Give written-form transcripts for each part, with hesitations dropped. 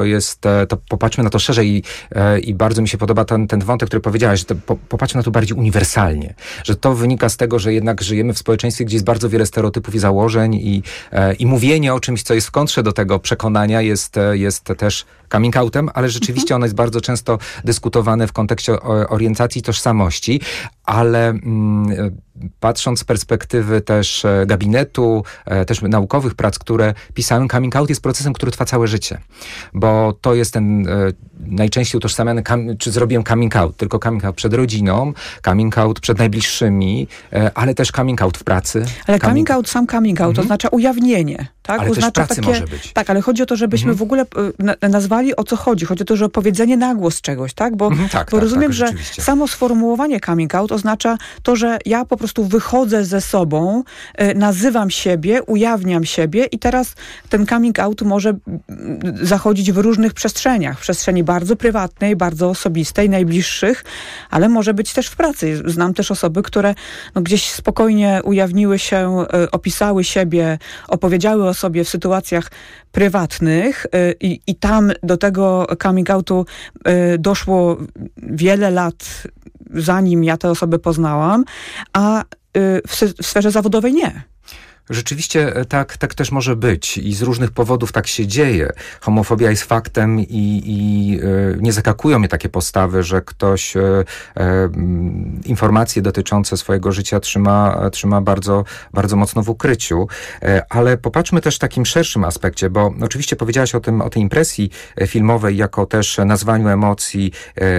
to popatrzmy na to szerzej i bardzo mi się podoba ten wątek, który powiedziałaś, że popatrzmy na to bardziej uniwersalnie, że to wynika z tego, że jednak żyjemy w społeczeństwie, gdzie jest bardzo wiele stereotypów i założeń i mówienie o czymś, co jest w kontrze do tego przekonania jest też coming outem, ale rzeczywiście ono jest bardzo często dyskutowane w kontekście orientacji, tożsamości, ale patrząc z perspektywy też gabinetu, też naukowych prac, które pisałem, coming out jest procesem, który trwa całe życie. Bo to jest ten najczęściej utożsamiany, czy zrobiłem coming out, tylko coming out przed rodziną, coming out przed najbliższymi, ale też coming out w pracy. Ale coming out oznacza ujawnienie. Tak? Ale oznacza też w pracy może być. Tak, ale chodzi o to, żebyśmy w ogóle nazwali, o co chodzi. Chodzi o to, że powiedzenie na głos czegoś, tak? Bo rozumiem, że samo sformułowanie coming out oznacza to, że ja po prostu wychodzę ze sobą, nazywam siebie, ujawniam siebie i teraz ten coming out może zachodzić w różnych przestrzeniach. W przestrzeni bardzo prywatnej, bardzo osobistej, najbliższych, ale może być też w pracy. Znam też osoby, które gdzieś spokojnie ujawniły się, opisały siebie, opowiedziały o sobie w sytuacjach prywatnych i tam do tego coming outu doszło wiele lat, zanim ja te osoby poznałam, a w sferze zawodowej nie. Rzeczywiście tak też może być i z różnych powodów tak się dzieje. Homofobia jest faktem i nie zaskakują mnie takie postawy, że ktoś informacje dotyczące swojego życia trzyma bardzo, bardzo mocno w ukryciu. Ale popatrzmy też w takim szerszym aspekcie, bo oczywiście powiedziałaś o tej impresji filmowej jako też nazwaniu emocji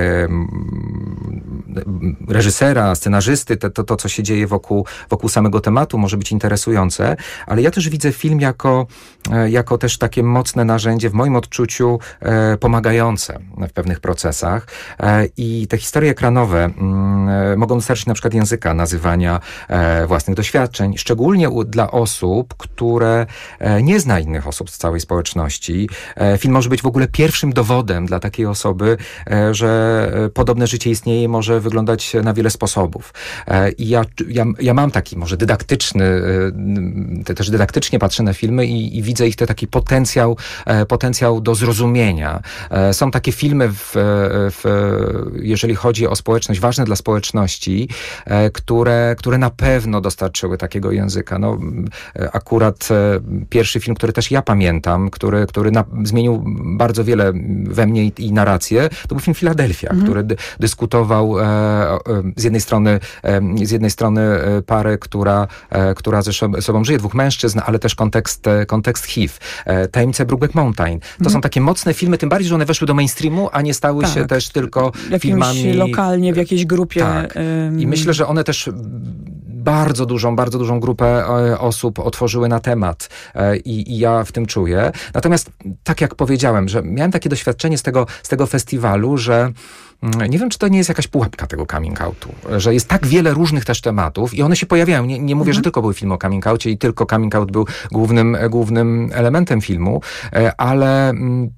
reżysera, scenarzysty, to co się dzieje wokół samego tematu może być interesujące. Ale ja też widzę film jako też takie mocne narzędzie, w moim odczuciu, pomagające w pewnych procesach. I te historie ekranowe mogą dostarczyć na przykład języka nazywania własnych doświadczeń, szczególnie dla osób, które nie zna innych osób z całej społeczności. Film może być w ogóle pierwszym dowodem dla takiej osoby, że podobne życie istnieje i może wyglądać na wiele sposobów. I ja mam taki może też dydaktycznie patrzę na filmy i widzę ich taki potencjał do zrozumienia. Są takie filmy, jeżeli chodzi o społeczność, ważne dla społeczności, które na pewno dostarczyły takiego języka. Akurat pierwszy film, który też ja pamiętam, który zmienił bardzo wiele we mnie i narrację, to był film Filadelfia, który dyskutował z jednej strony parę, która ze sobą żyje, dwóch mężczyzn, ale też kontekst HIV. Tajemnice Brokeback Mountain. To są takie mocne filmy, tym bardziej, że one weszły do mainstreamu, a nie stały się też tylko filmami lokalnie, w jakiejś grupie. Tak. I myślę, że one też bardzo dużą grupę osób otworzyły na temat i ja w tym czuję. Natomiast tak jak powiedziałem, że miałem takie doświadczenie z tego festiwalu, że nie wiem, czy to nie jest jakaś pułapka tego coming outu, że jest tak wiele różnych też tematów i one się pojawiają. Nie mówię, że tylko były filmy o coming outie i tylko coming out był głównym elementem filmu, ale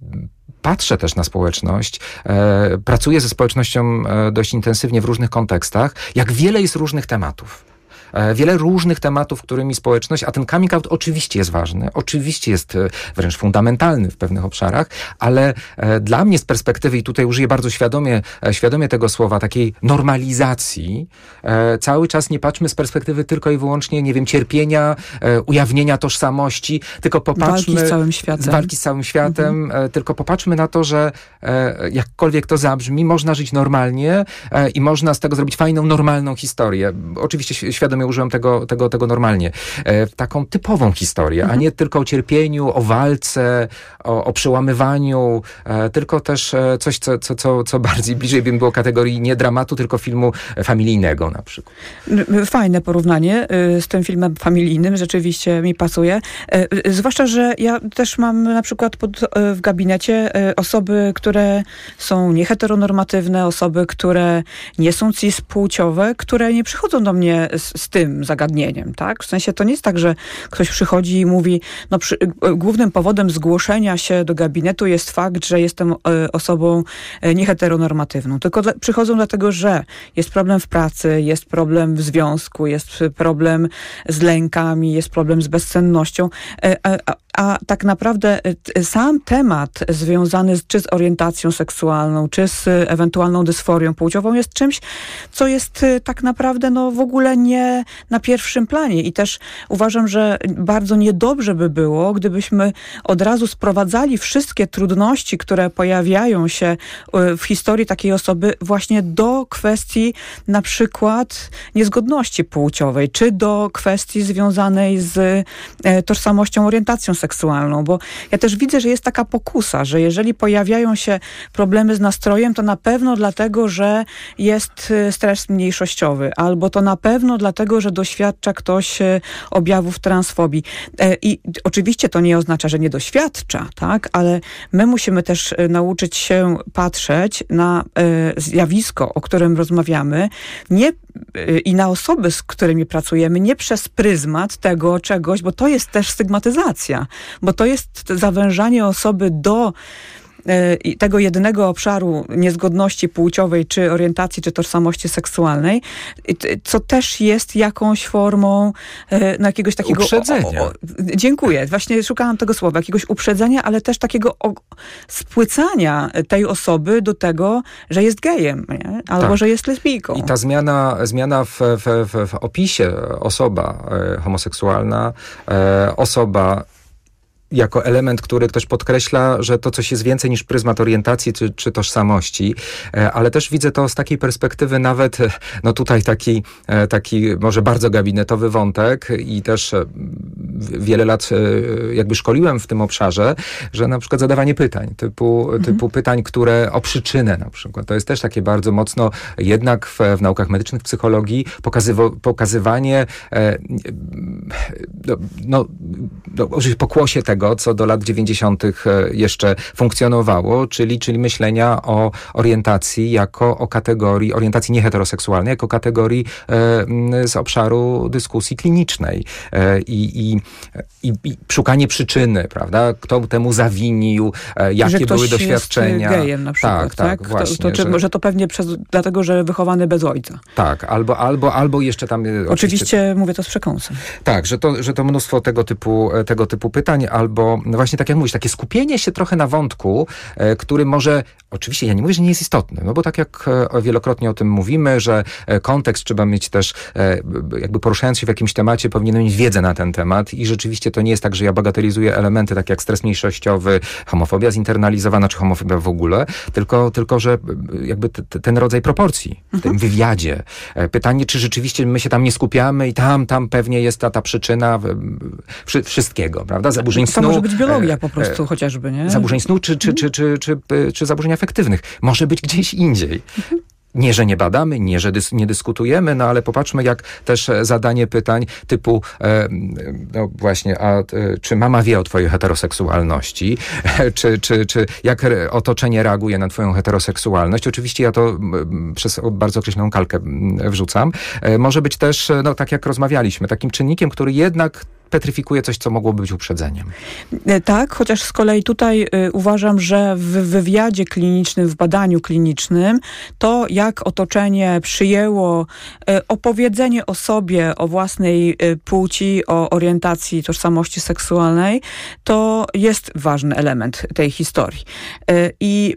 patrzę też na społeczność, pracuję ze społecznością dość intensywnie w różnych kontekstach, jak wiele jest różnych tematów. Wiele różnych tematów, którymi społeczność, a ten coming out oczywiście jest ważny, oczywiście jest wręcz fundamentalny w pewnych obszarach, ale dla mnie z perspektywy, i tutaj użyję bardzo świadomie tego słowa, takiej normalizacji, cały czas nie patrzmy z perspektywy tylko i wyłącznie, nie wiem, cierpienia, ujawnienia tożsamości, tylko popatrzmy... Walki z całym światem. Tylko popatrzmy na to, że jakkolwiek to zabrzmi, można żyć normalnie i można z tego zrobić fajną, normalną historię. Oczywiście świadomie użyłem tego normalnie. Taką typową historię, a nie tylko o cierpieniu, o walce, o przełamywaniu, tylko też coś, co bardziej bliżej by było kategorii nie dramatu, tylko filmu familijnego na przykład. Fajne porównanie z tym filmem familijnym, rzeczywiście mi pasuje. Zwłaszcza, że ja też mam na przykład w gabinecie osoby, które są nieheteronormatywne, osoby, które nie są cispłciowe, które nie przychodzą do mnie z tym zagadnieniem, tak? W sensie to nie jest tak, że ktoś przychodzi i mówi, głównym powodem zgłoszenia się do gabinetu jest fakt, że jestem osobą nieheteronormatywną. Tylko przychodzą dlatego, że jest problem w pracy, jest problem w związku, jest problem z lękami, jest problem z bezsennością. a tak naprawdę sam temat związany czy z orientacją seksualną, czy z ewentualną dysforią płciową jest czymś, co jest tak naprawdę w ogóle nie na pierwszym planie. I też uważam, że bardzo niedobrze by było, gdybyśmy od razu sprowadzali wszystkie trudności, które pojawiają się w historii takiej osoby właśnie do kwestii na przykład niezgodności płciowej, czy do kwestii związanej z tożsamością, orientacją seksualną, bo ja też widzę, że jest taka pokusa, że jeżeli pojawiają się problemy z nastrojem, to na pewno dlatego, że jest stres mniejszościowy, albo to na pewno dlatego, że doświadcza ktoś objawów transfobii. I oczywiście to nie oznacza, że nie doświadcza, tak? Ale my musimy też nauczyć się patrzeć na zjawisko, o którym rozmawiamy, i na osoby, z którymi pracujemy, nie przez pryzmat tego czegoś, bo to jest też stygmatyzacja, bo to jest zawężanie osoby do tego jedynego obszaru niezgodności płciowej, czy orientacji, czy tożsamości seksualnej, co też jest jakąś formą jakiegoś takiego... Uprzedzenia. Dziękuję. Właśnie szukałam tego słowa. Jakiegoś uprzedzenia, ale też takiego spłycania tej osoby do tego, że jest gejem, nie? Albo że jest lesbijką. I ta zmiana w opisie osoba homoseksualna, osoba jako element, który ktoś podkreśla, że to coś jest więcej niż pryzmat orientacji czy tożsamości, ale też widzę to z takiej perspektywy nawet, tutaj taki może bardzo gabinetowy wątek i też wiele lat jakby szkoliłem w tym obszarze, że na przykład zadawanie pytań, typu pytań, które o przyczynę na przykład, to jest też takie bardzo mocno jednak w naukach medycznych, w psychologii pokazywanie pokłosie tego, co do lat 90. jeszcze funkcjonowało, czyli myślenia o orientacji jako o kategorii, orientacji nieheteroseksualnej, jako kategorii z obszaru dyskusji klinicznej. I szukanie przyczyny, prawda? Kto temu zawinił, jakie były doświadczenia. Jest gejem na przykład, tak? Właśnie. Że to pewnie dlatego, że wychowany bez ojca. Tak, albo jeszcze tam... Oczywiście mówię to z przekąsem. Tak, że to mnóstwo tego typu pytań, albo właśnie tak jak mówisz, takie skupienie się trochę na wątku, który może, oczywiście ja nie mówię, że nie jest istotny, bo tak jak wielokrotnie o tym mówimy, że kontekst trzeba mieć też, jakby poruszając się w jakimś temacie, powinien mieć wiedzę na ten temat i rzeczywiście to nie jest tak, że ja bagatelizuję elementy takie jak stres mniejszościowy, homofobia zinternalizowana, czy homofobia w ogóle, tylko że jakby ten rodzaj proporcji w tym wywiadzie. Pytanie, czy rzeczywiście my się tam nie skupiamy i tam pewnie jest ta przyczyna wszystkiego, prawda? Zaburzeń snu. To może być biologia po prostu chociażby, nie? Zaburzeń snu czy zaburzeń afektywnych. Może być gdzieś indziej. Nie, że nie badamy, nie, że nie dyskutujemy, ale popatrzmy, jak też zadanie pytań typu właśnie, czy mama wie o twojej heteroseksualności, czy jak otoczenie reaguje na twoją heteroseksualność. Oczywiście ja to przez bardzo określoną kalkę wrzucam. Może być też, tak jak rozmawialiśmy, takim czynnikiem, który jednak petryfikuje coś, co mogłoby być uprzedzeniem. Tak, chociaż z kolei tutaj uważam, że w wywiadzie klinicznym, w badaniu klinicznym, to jak otoczenie przyjęło opowiedzenie o sobie, o własnej płci, o orientacji, tożsamości seksualnej, to jest ważny element tej historii. I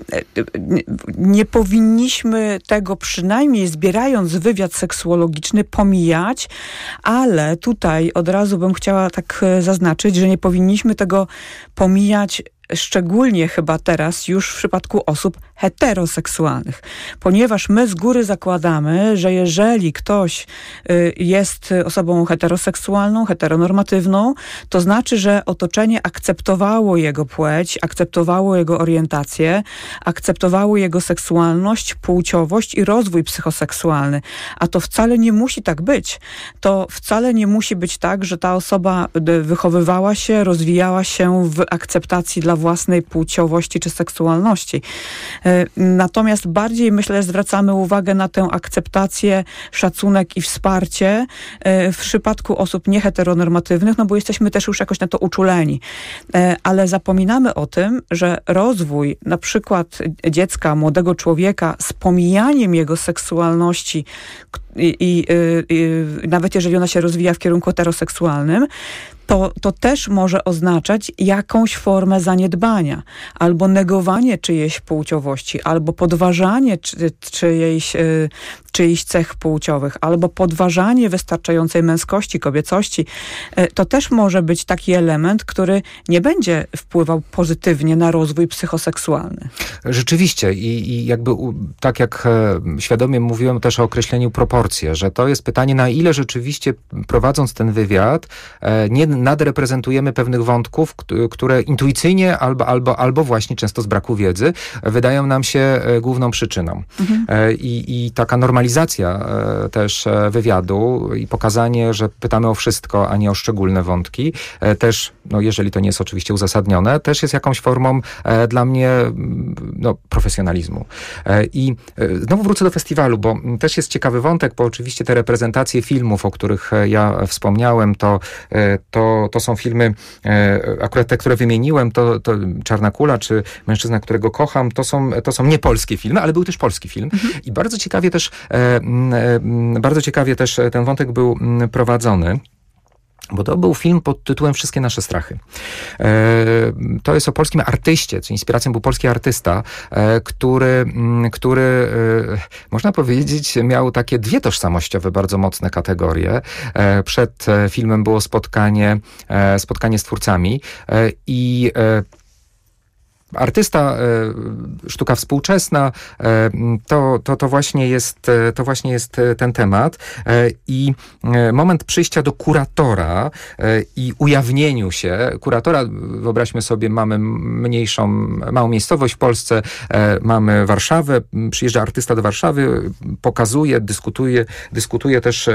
nie powinniśmy tego, przynajmniej zbierając wywiad seksuologiczny, pomijać, ale tutaj od razu bym chciała tak zaznaczyć, że nie powinniśmy tego pomijać, szczególnie chyba teraz już w przypadku osób heteroseksualnych. Ponieważ my z góry zakładamy, że jeżeli ktoś jest osobą heteroseksualną, heteronormatywną, to znaczy, że otoczenie akceptowało jego płeć, akceptowało jego orientację, akceptowało jego seksualność, płciowość i rozwój psychoseksualny. A to wcale nie musi tak być. To wcale nie musi być tak, że ta osoba wychowywała się, rozwijała się w akceptacji dla własnej płciowości czy seksualności. Natomiast bardziej, myślę, zwracamy uwagę na tę akceptację, szacunek i wsparcie w przypadku osób nieheteronormatywnych, bo jesteśmy też już jakoś na to uczuleni. Ale zapominamy o tym, że rozwój na przykład dziecka, młodego człowieka z pomijaniem jego seksualności i nawet jeżeli ona się rozwija w kierunku heteroseksualnym, to też może oznaczać jakąś formę zaniedbania, albo negowanie czyjejś płciowości, albo podważanie czyichś cech płciowych, albo podważanie wystarczającej męskości, kobiecości. To też może być taki element, który nie będzie wpływał pozytywnie na rozwój psychoseksualny. Rzeczywiście i jakby tak jak świadomie mówiłem też o określeniu proporcje, że to jest pytanie, na ile rzeczywiście prowadząc ten wywiad nie nadreprezentujemy pewnych wątków, które intuicyjnie albo właśnie często z braku wiedzy wydają nam się główną przyczyną. I taka normalizacja też wywiadu i pokazanie, że pytamy o wszystko, a nie o szczególne wątki, też, no jeżeli to nie jest oczywiście uzasadnione, też jest jakąś formą dla mnie profesjonalizmu. I znowu wrócę do festiwalu, bo też jest ciekawy wątek, bo oczywiście te reprezentacje filmów, o których ja wspomniałem, to są filmy, akurat te, które wymieniłem, to Czarna kula, czy Mężczyzna, którego kocham, to są nie polskie filmy, ale był też polski film. I bardzo ciekawie też ten wątek był prowadzony. Bo to był film pod tytułem Wszystkie nasze strachy. To jest o polskim artyście, co inspiracją był polski artysta, który można powiedzieć miał takie dwie tożsamościowe, bardzo mocne kategorie. Przed filmem było spotkanie z twórcami i artysta, sztuka współczesna, to właśnie jest ten temat i moment przyjścia do kuratora i ujawnieniu się. Kuratora, wyobraźmy sobie, mamy małą miejscowość w Polsce, mamy Warszawę, przyjeżdża artysta do Warszawy, pokazuje, dyskutuje też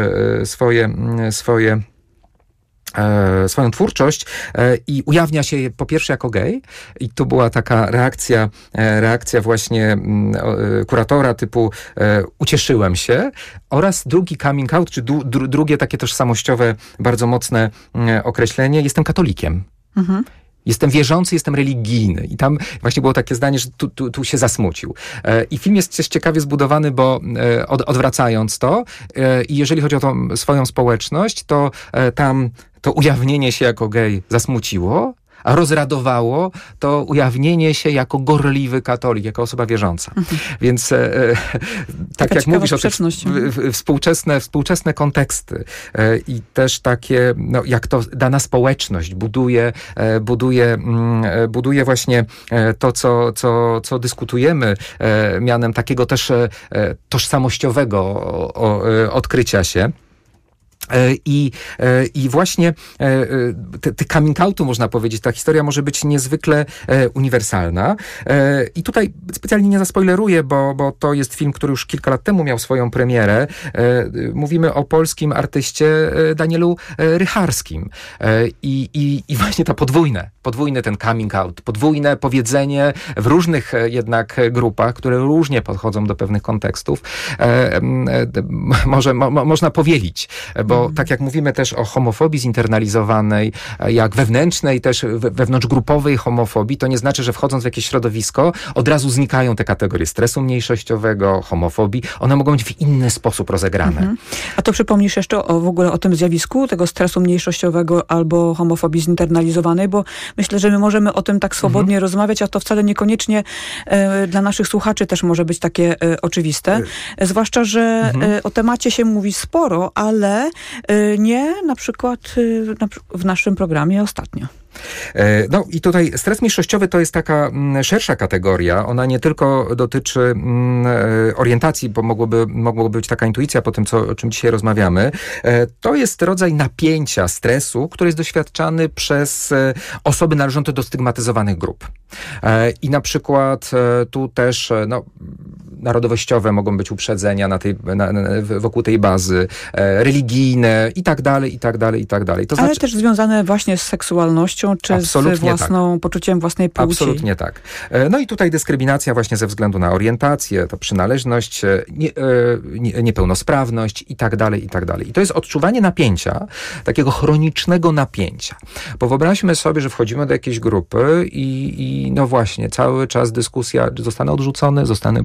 swoją twórczość i ujawnia się po pierwsze jako gej i to była taka reakcja właśnie kuratora typu ucieszyłem się, oraz drugi coming out, czy drugie takie tożsamościowe, bardzo mocne określenie, jestem katolikiem. Jestem wierzący, jestem religijny. I tam właśnie było takie zdanie, że tu się zasmucił. I film jest też ciekawie zbudowany, bo odwracając to, i jeżeli chodzi o tą swoją społeczność, to tam to ujawnienie się jako gej zasmuciło, a rozradowało to ujawnienie się jako gorliwy katolik, jako osoba wierząca. Więc tak jak mówisz o tych współczesne konteksty i też takie, jak to dana społeczność buduje właśnie to, co dyskutujemy, mianem takiego też tożsamościowego odkrycia się. I właśnie te coming outu, można powiedzieć, ta historia może być niezwykle uniwersalna. I tutaj specjalnie nie zaspoileruję, bo to jest film, który już kilka lat temu miał swoją premierę. Mówimy o polskim artyście Danielu Rycharskim. I właśnie to podwójny ten coming out, podwójne powiedzenie w różnych jednak grupach, które różnie podchodzą do pewnych kontekstów, można powielić, bo tak jak mówimy też o homofobii zinternalizowanej, jak wewnętrznej, też wewnątrzgrupowej homofobii, to nie znaczy, że wchodząc w jakieś środowisko, od razu znikają te kategorie stresu mniejszościowego, homofobii. One mogą być w inny sposób rozegrane. A to przypomnisz jeszcze w ogóle o tym zjawisku, tego stresu mniejszościowego albo homofobii zinternalizowanej, bo myślę, że my możemy o tym tak swobodnie rozmawiać, a to wcale niekoniecznie dla naszych słuchaczy też może być takie oczywiste. Zwłaszcza, że o temacie się mówi sporo, ale nie na przykład w naszym programie ostatnio. No i tutaj stres mniejszościowy to jest taka szersza kategoria. Ona nie tylko dotyczy orientacji, bo mogłoby być taka intuicja po tym, o czym dzisiaj rozmawiamy. To jest rodzaj napięcia, stresu, który jest doświadczany przez osoby należące do stygmatyzowanych grup. I na przykład tu też narodowościowe mogą być uprzedzenia wokół tej bazy, religijne i tak dalej, i tak dalej, i tak dalej. To ale też związane właśnie z seksualnością, czy z poczuciem własnej płci. Absolutnie tak. No i tutaj dyskryminacja właśnie ze względu na orientację, to przynależność, niepełnosprawność i tak dalej, i tak dalej. I to jest odczuwanie napięcia, takiego chronicznego napięcia. Bo wyobraźmy sobie, że wchodzimy do jakiejś grupy i no właśnie, cały czas dyskusja, zostanę odrzucony, zostanę przyjęty,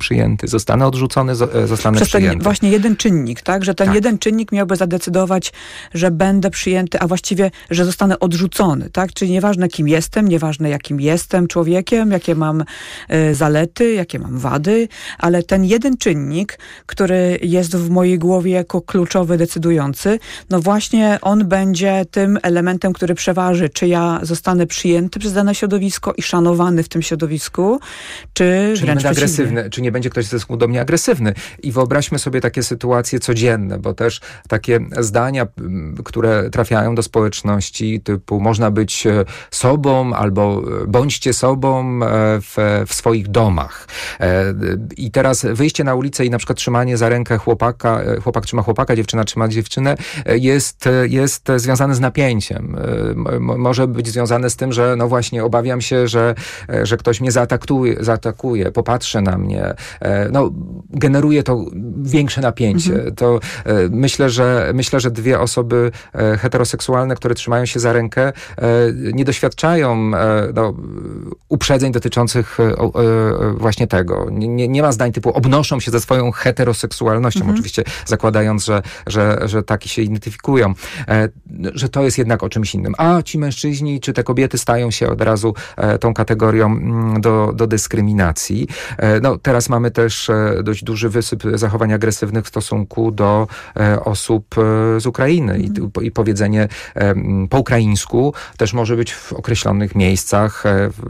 zostanę odrzucony, zostanę przez przyjęty. Ten właśnie jeden czynnik, tak? Że ten jeden czynnik miałby zadecydować, że będę przyjęty, a właściwie, że zostanę odrzucony, tak? Czyli nieważne kim jestem, nieważne jakim jestem człowiekiem, jakie mam zalety, jakie mam wady, ale ten jeden czynnik, który jest w mojej głowie jako kluczowy, decydujący, no właśnie on będzie tym elementem, który przeważy, czy ja zostanę przyjęty przez dane środowisko i szanowany w tym środowisku, czy wręcz agresywny, czy nie będzie ktoś ze do mnie agresywny. I wyobraźmy sobie takie sytuacje codzienne, bo też takie zdania, które trafiają do społeczności, typu można być sobą albo bądźcie sobą w swoich domach. I teraz wyjście na ulicę i na przykład trzymanie za rękę chłopaka, chłopak trzyma chłopaka, dziewczyna trzyma dziewczynę, jest związane z napięciem. Może być związane z tym, że no właśnie obawiam się, że ktoś mnie zaatakuje, popatrzy na mnie. No, generuje to większe napięcie. To myślę, że dwie osoby heteroseksualne, które trzymają się za rękę, nie doświadczają uprzedzeń dotyczących właśnie tego. Nie ma zdań typu obnoszą się ze swoją heteroseksualnością, oczywiście zakładając, że taki się identyfikują, że to jest jednak o czymś innym. A ci mężczyźni, czy te kobiety stają się od razu tą kategorią do dyskryminacji. No, teraz mamy też dość duży wysyp zachowań agresywnych w stosunku do osób z Ukrainy i powiedzenie po ukraińsku też może być w określonych miejscach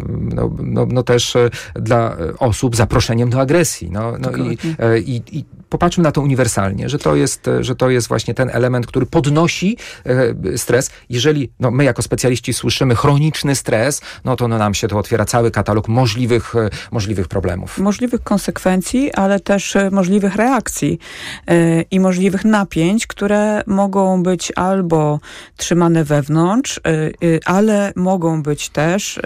no też dla osób zaproszeniem do agresji. I popatrzmy na to uniwersalnie, że to jest właśnie ten element, który podnosi stres. Jeżeli my jako specjaliści słyszymy chroniczny stres, no to nam się to otwiera cały katalog możliwych problemów. Możliwych konsekwencji, ale też możliwych reakcji i możliwych napięć, które mogą być albo trzymane wewnątrz, ale mogą być też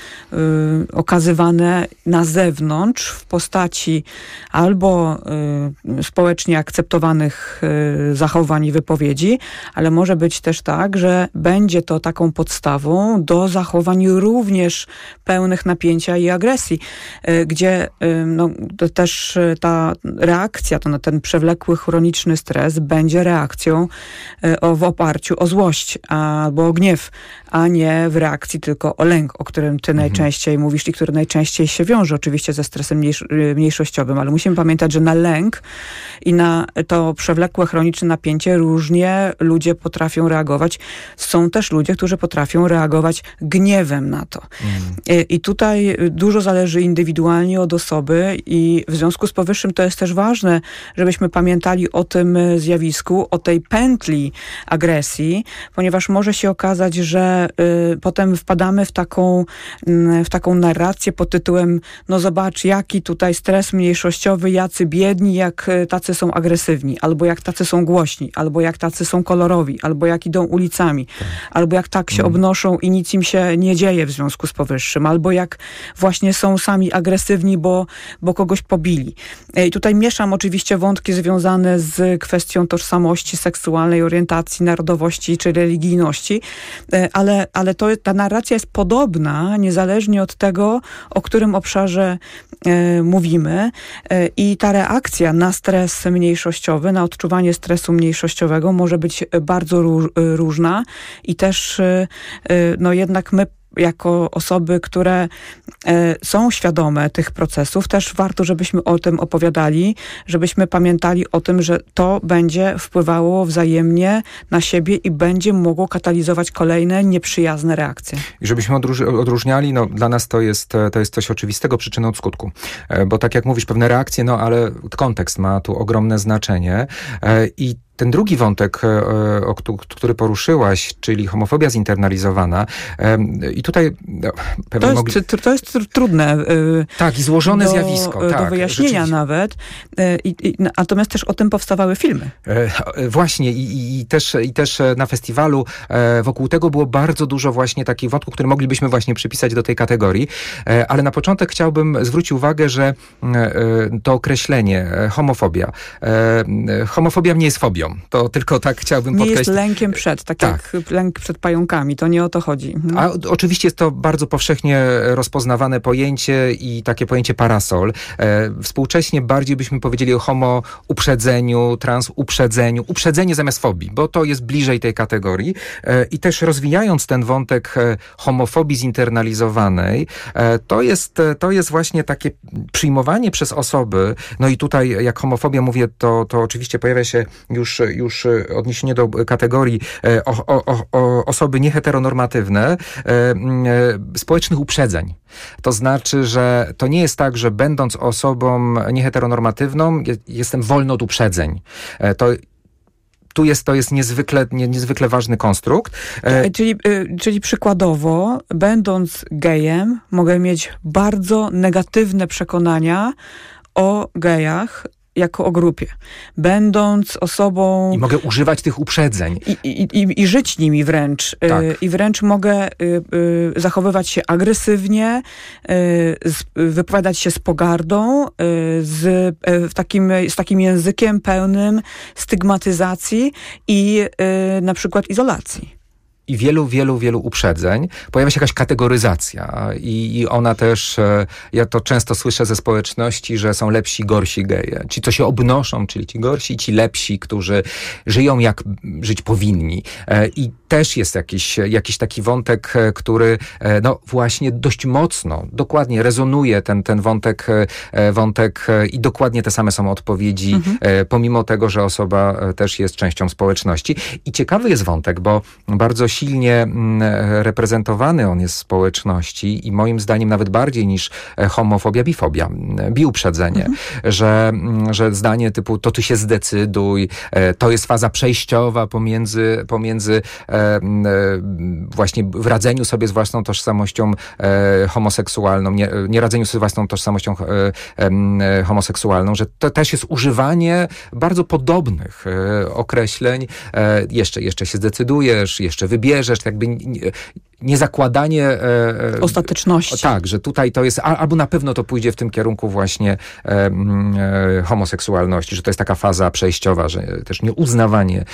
okazywane na zewnątrz w postaci albo społecznie akceptowanych zachowań i wypowiedzi, ale może być też tak, że będzie to taką podstawą do zachowań również pełnych napięcia i agresji, gdzie to też ta reakcja, ten przewlekły chroniczny stres będzie reakcją w oparciu o złość albo o gniew, a nie w reakcji tylko o lęk, o którym ty najczęściej mówisz i który najczęściej się wiąże oczywiście ze stresem mniejszościowym, ale musimy pamiętać, że na lęk i na to przewlekłe chroniczne napięcie różnie ludzie potrafią reagować. Są też ludzie, którzy potrafią reagować gniewem na to. I tutaj dużo zależy indywidualnie od osoby i w związku z powyższym to jest też ważne, żebyśmy pamiętali o tym zjawisku, o tej pętli agresji, ponieważ może się okazać, że potem wpadamy w taką narrację pod tytułem no zobacz, jaki tutaj stres mniejszościowy, jacy biedni, jak tacy są agresywni, albo jak tacy są głośni, albo jak tacy są kolorowi, albo jak idą ulicami, albo jak tak się obnoszą i nic im się nie dzieje w związku z powyższym, albo jak właśnie są sami agresywni, bo kogoś pobili. I tutaj mieszam oczywiście wątki związane z kwestią tożsamości seksualnej, orientacji, narodowości czy religijności, ale ta narracja jest podobna, niezależnie od tego, o którym obszarze mówimy. I ta reakcja na stres mniejszościowy, na odczuwanie stresu mniejszościowego może być bardzo różna i też jednak my jako osoby, które są świadome tych procesów, też warto, żebyśmy o tym opowiadali, żebyśmy pamiętali o tym, że to będzie wpływało wzajemnie na siebie i będzie mogło katalizować kolejne nieprzyjazne reakcje. I żebyśmy odróżniali, dla nas to jest coś oczywistego, przyczyny od skutku. Bo tak jak mówisz, pewne reakcje, ale kontekst ma tu ogromne znaczenie. I ten drugi wątek, który poruszyłaś, czyli homofobia zinternalizowana, i tutaj to jest trudne. Tak, i złożone zjawisko. Do wyjaśnienia nawet. Natomiast też o tym powstawały filmy. Właśnie i też na festiwalu wokół tego było bardzo dużo właśnie takich wątków, które moglibyśmy właśnie przypisać do tej kategorii. Ale na początek chciałbym zwrócić uwagę, że to określenie homofobia nie jest fobią. homofobią. To tylko tak chciałbym podkreślić. Nie jest lękiem przed, tak jak lęk przed pająkami. To nie o to chodzi. A oczywiście jest to bardzo powszechnie rozpoznawane pojęcie i takie pojęcie parasol. Współcześnie bardziej byśmy powiedzieli o homo-uprzedzeniu, trans-uprzedzeniu. Uprzedzenie zamiast fobii, bo to jest bliżej tej kategorii. I też rozwijając ten wątek homofobii zinternalizowanej, to jest właśnie takie przyjmowanie przez osoby, no i tutaj jak homofobia mówię, to oczywiście pojawia się już odniesienie do kategorii osoby nieheteronormatywne, społecznych uprzedzeń. To znaczy, że to nie jest tak, że będąc osobą nieheteronormatywną jestem wolny od uprzedzeń. To jest niezwykle ważny konstrukt. Czyli przykładowo, będąc gejem, mogę mieć bardzo negatywne przekonania o gejach, jako o grupie. Będąc osobą... I mogę używać tych uprzedzeń. I żyć nimi wręcz. Tak. I wręcz mogę zachowywać się agresywnie, wypowiadać się z pogardą, z takim językiem pełnym stygmatyzacji i na przykład izolacji. I wielu uprzedzeń. Pojawia się jakaś kategoryzacja i ona też, ja to często słyszę ze społeczności, że są lepsi, gorsi geje. Ci, co się obnoszą, czyli ci gorsi, ci lepsi, którzy żyją jak żyć powinni. I też jest jakiś taki wątek, który no właśnie dość mocno, dokładnie rezonuje ten wątek i dokładnie te same są odpowiedzi, pomimo tego, że osoba też jest częścią społeczności. I ciekawy jest wątek, bo bardzo silnie reprezentowany on jest w społeczności i moim zdaniem nawet bardziej niż homofobia, bifobia, biuprzedzenie, że zdanie typu to ty się zdecyduj, to jest faza przejściowa pomiędzy właśnie w radzeniu sobie z własną tożsamością homoseksualną, nie radzeniu sobie z własną tożsamością homoseksualną, że to też jest używanie bardzo podobnych określeń. Jeszcze się zdecydujesz, jeszcze wybierzesz, jakby nie zakładanie ostateczności. Tak, że tutaj to jest, albo na pewno to pójdzie w tym kierunku właśnie homoseksualności, że to jest taka faza przejściowa, że też nieuznawanie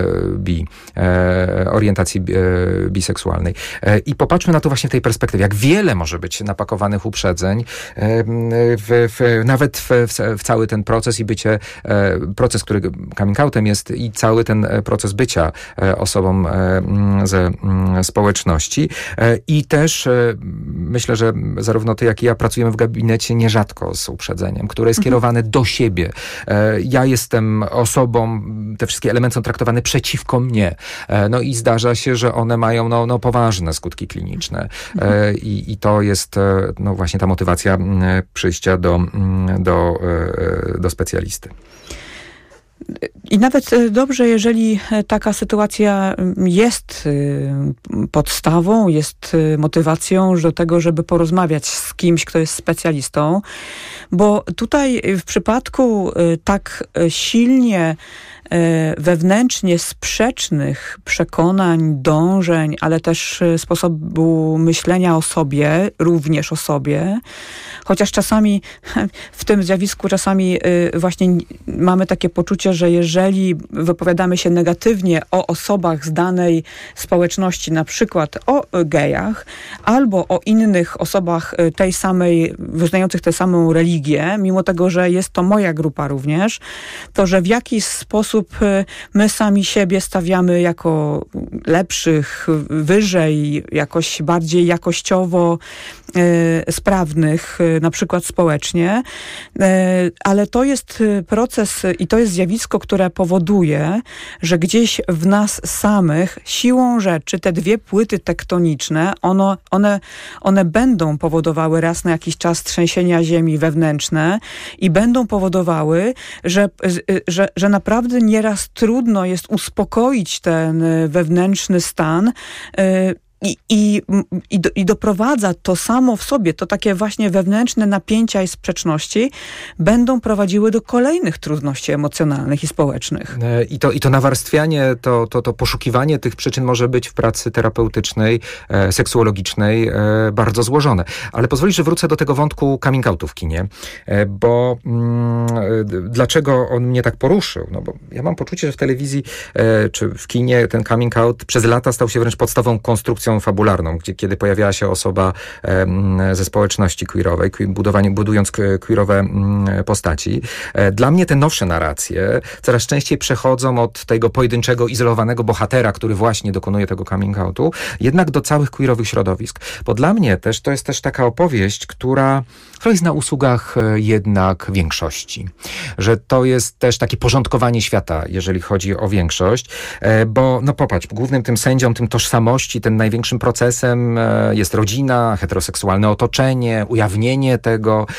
orientacji biseksualnej. I popatrzmy na to właśnie w tej perspektywie, jak wiele może być napakowanych uprzedzeń, nawet w cały ten proces i bycie, proces, który coming outem jest i cały ten proces bycia osobą ze społeczności. I też myślę, że zarówno ty, jak i ja pracujemy w gabinecie nierzadko z uprzedzeniem, które jest kierowane do siebie. Ja jestem osobą, te wszystkie elementy są traktowane przeciwko mnie. No i zdarza się, że one mają poważne skutki kliniczne. I to jest no właśnie ta motywacja przyjścia do specjalisty. I nawet dobrze, jeżeli taka sytuacja jest podstawą, jest motywacją do tego, żeby porozmawiać z kimś, kto jest specjalistą, bo tutaj w przypadku tak silnie wewnętrznie sprzecznych przekonań, dążeń, ale też sposobu myślenia o sobie, również o sobie, chociaż czasami w tym zjawisku właśnie mamy takie poczucie, że jeżeli wypowiadamy się negatywnie o osobach z danej społeczności, na przykład o gejach, albo o innych osobach tej samej, wyznających tę samą religię, mimo tego, że jest to moja grupa również, to że w jakiś sposób my sami siebie stawiamy jako lepszych, wyżej, jakoś bardziej jakościowo sprawnych, na przykład społecznie, ale to jest proces i to jest zjawisko, które powoduje, że gdzieś w nas samych siłą rzeczy te dwie płyty tektoniczne, one będą powodowały raz na jakiś czas trzęsienia ziemi wewnętrzne i będą powodowały, że naprawdę nieraz trudno jest uspokoić ten wewnętrzny stan, I doprowadza to samo w sobie, to takie właśnie wewnętrzne napięcia i sprzeczności będą prowadziły do kolejnych trudności emocjonalnych i społecznych. I to nawarstwianie, to poszukiwanie tych przyczyn może być w pracy terapeutycznej, seksuologicznej bardzo złożone. Ale pozwolisz, że wrócę do tego wątku coming outu w kinie, bo dlaczego on mnie tak poruszył? No bo ja mam poczucie, że w telewizji czy w kinie ten coming out przez lata stał się wręcz podstawą konstrukcją fabularną, kiedy pojawiała się osoba ze społeczności queerowej, budując queerowe postaci. Dla mnie te nowsze narracje coraz częściej przechodzą od tego pojedynczego, izolowanego bohatera, który właśnie dokonuje tego coming outu, jednak do całych queerowych środowisk. Bo dla mnie też to jest też taka opowieść, która jest na usługach jednak większości. Że to jest też takie porządkowanie świata, jeżeli chodzi o większość, bo no popatrz, głównym tym sędzią, tym tożsamości, ten największym procesem jest rodzina, heteroseksualne otoczenie, ujawnienie tego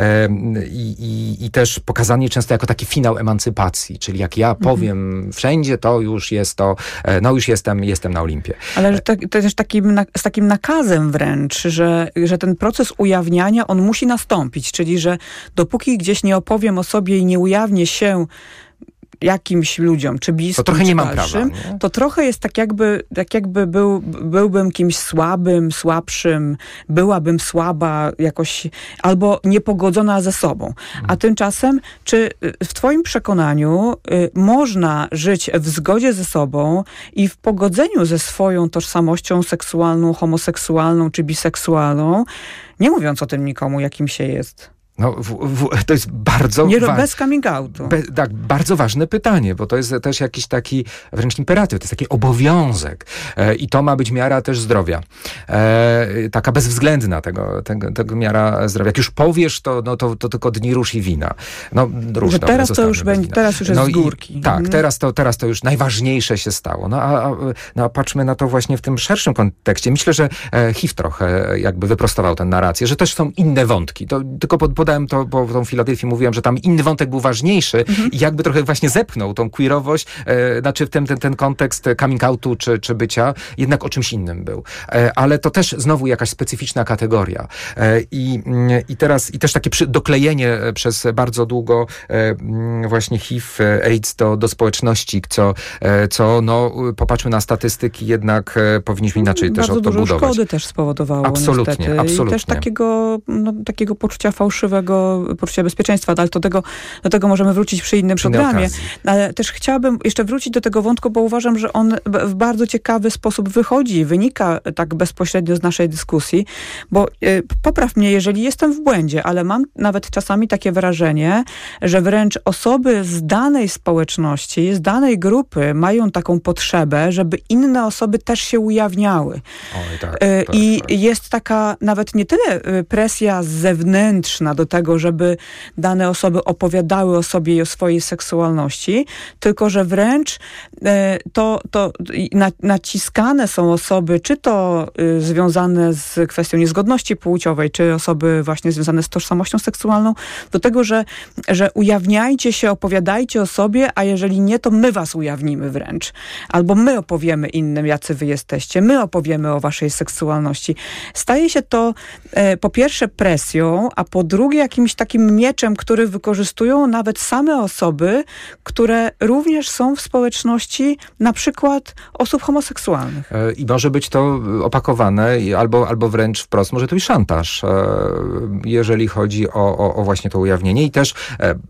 i też pokazanie często jako taki finał emancypacji, czyli jak ja powiem wszędzie, to już jest to, no już jestem na Olimpie. Ale to też z takim nakazem wręcz, że ten proces ujawniania, on musi nastąpić, czyli że dopóki gdzieś nie opowiem o sobie i nie ujawnię się jakimś ludziom, czy bliskim, to trochę nie mam dalszym, prawa, nie? To trochę jest tak jakby byłbym kimś słabszym, byłabym słaba jakoś, albo niepogodzona ze sobą. A tymczasem, czy w twoim przekonaniu można żyć w zgodzie ze sobą i w pogodzeniu ze swoją tożsamością seksualną, homoseksualną czy biseksualną, nie mówiąc o tym nikomu, jakim się jest? No, to jest bardzo... Bez coming outu. Tak, bardzo ważne pytanie, bo to jest też jakiś taki wręcz imperatyw, to jest taki obowiązek. I to ma być miara też zdrowia. Taka bezwzględna tego miara zdrowia. Jak już powiesz, to tylko dni róż i wina. No, róż, że teraz to już będzie, teraz już jest z górki. Tak, teraz to już najważniejsze się stało. A patrzmy na to właśnie w tym szerszym kontekście. Myślę, że HIV trochę jakby wyprostował tę narrację, że też są inne wątki. To tylko podałem to, bo w tą Filadelfię mówiłem, że tam inny wątek był ważniejszy i jakby trochę właśnie zepchnął tą queerowość, znaczy ten kontekst coming outu czy bycia, jednak o czymś innym był. Ale to też znowu jakaś specyficzna kategoria. I też takie doklejenie przez bardzo długo właśnie HIV, AIDS do społeczności, co popatrzmy na statystyki, jednak powinniśmy inaczej też to budować. Bardzo dużo szkody też spowodowało absolutnie. I też takiego poczucia fałszywego, poczucia bezpieczeństwa, ale do tego możemy wrócić przy innym programie. Ale też chciałabym jeszcze wrócić do tego wątku, bo uważam, że on w bardzo ciekawy sposób wynika tak bezpośrednio z naszej dyskusji, bo popraw mnie, jeżeli jestem w błędzie, ale mam nawet czasami takie wrażenie, że wręcz osoby z danej społeczności, z danej grupy mają taką potrzebę, żeby inne osoby też się ujawniały. Oj, tak, jest taka nawet nie tyle presja zewnętrzna do tego, żeby dane osoby opowiadały o sobie i o swojej seksualności, tylko że wręcz naciskane są osoby, czy to związane z kwestią niezgodności płciowej, czy osoby właśnie związane z tożsamością seksualną, do tego, że ujawniajcie się, opowiadajcie o sobie, a jeżeli nie, to my was ujawnimy wręcz. Albo my opowiemy innym, jacy wy jesteście. My opowiemy o waszej seksualności. Staje się to po pierwsze presją, a po drugie jakimś takim mieczem, który wykorzystują nawet same osoby, które również są w społeczności na przykład osób homoseksualnych. I może być to opakowane albo wręcz wprost, może to być szantaż, jeżeli chodzi o właśnie to ujawnienie. I też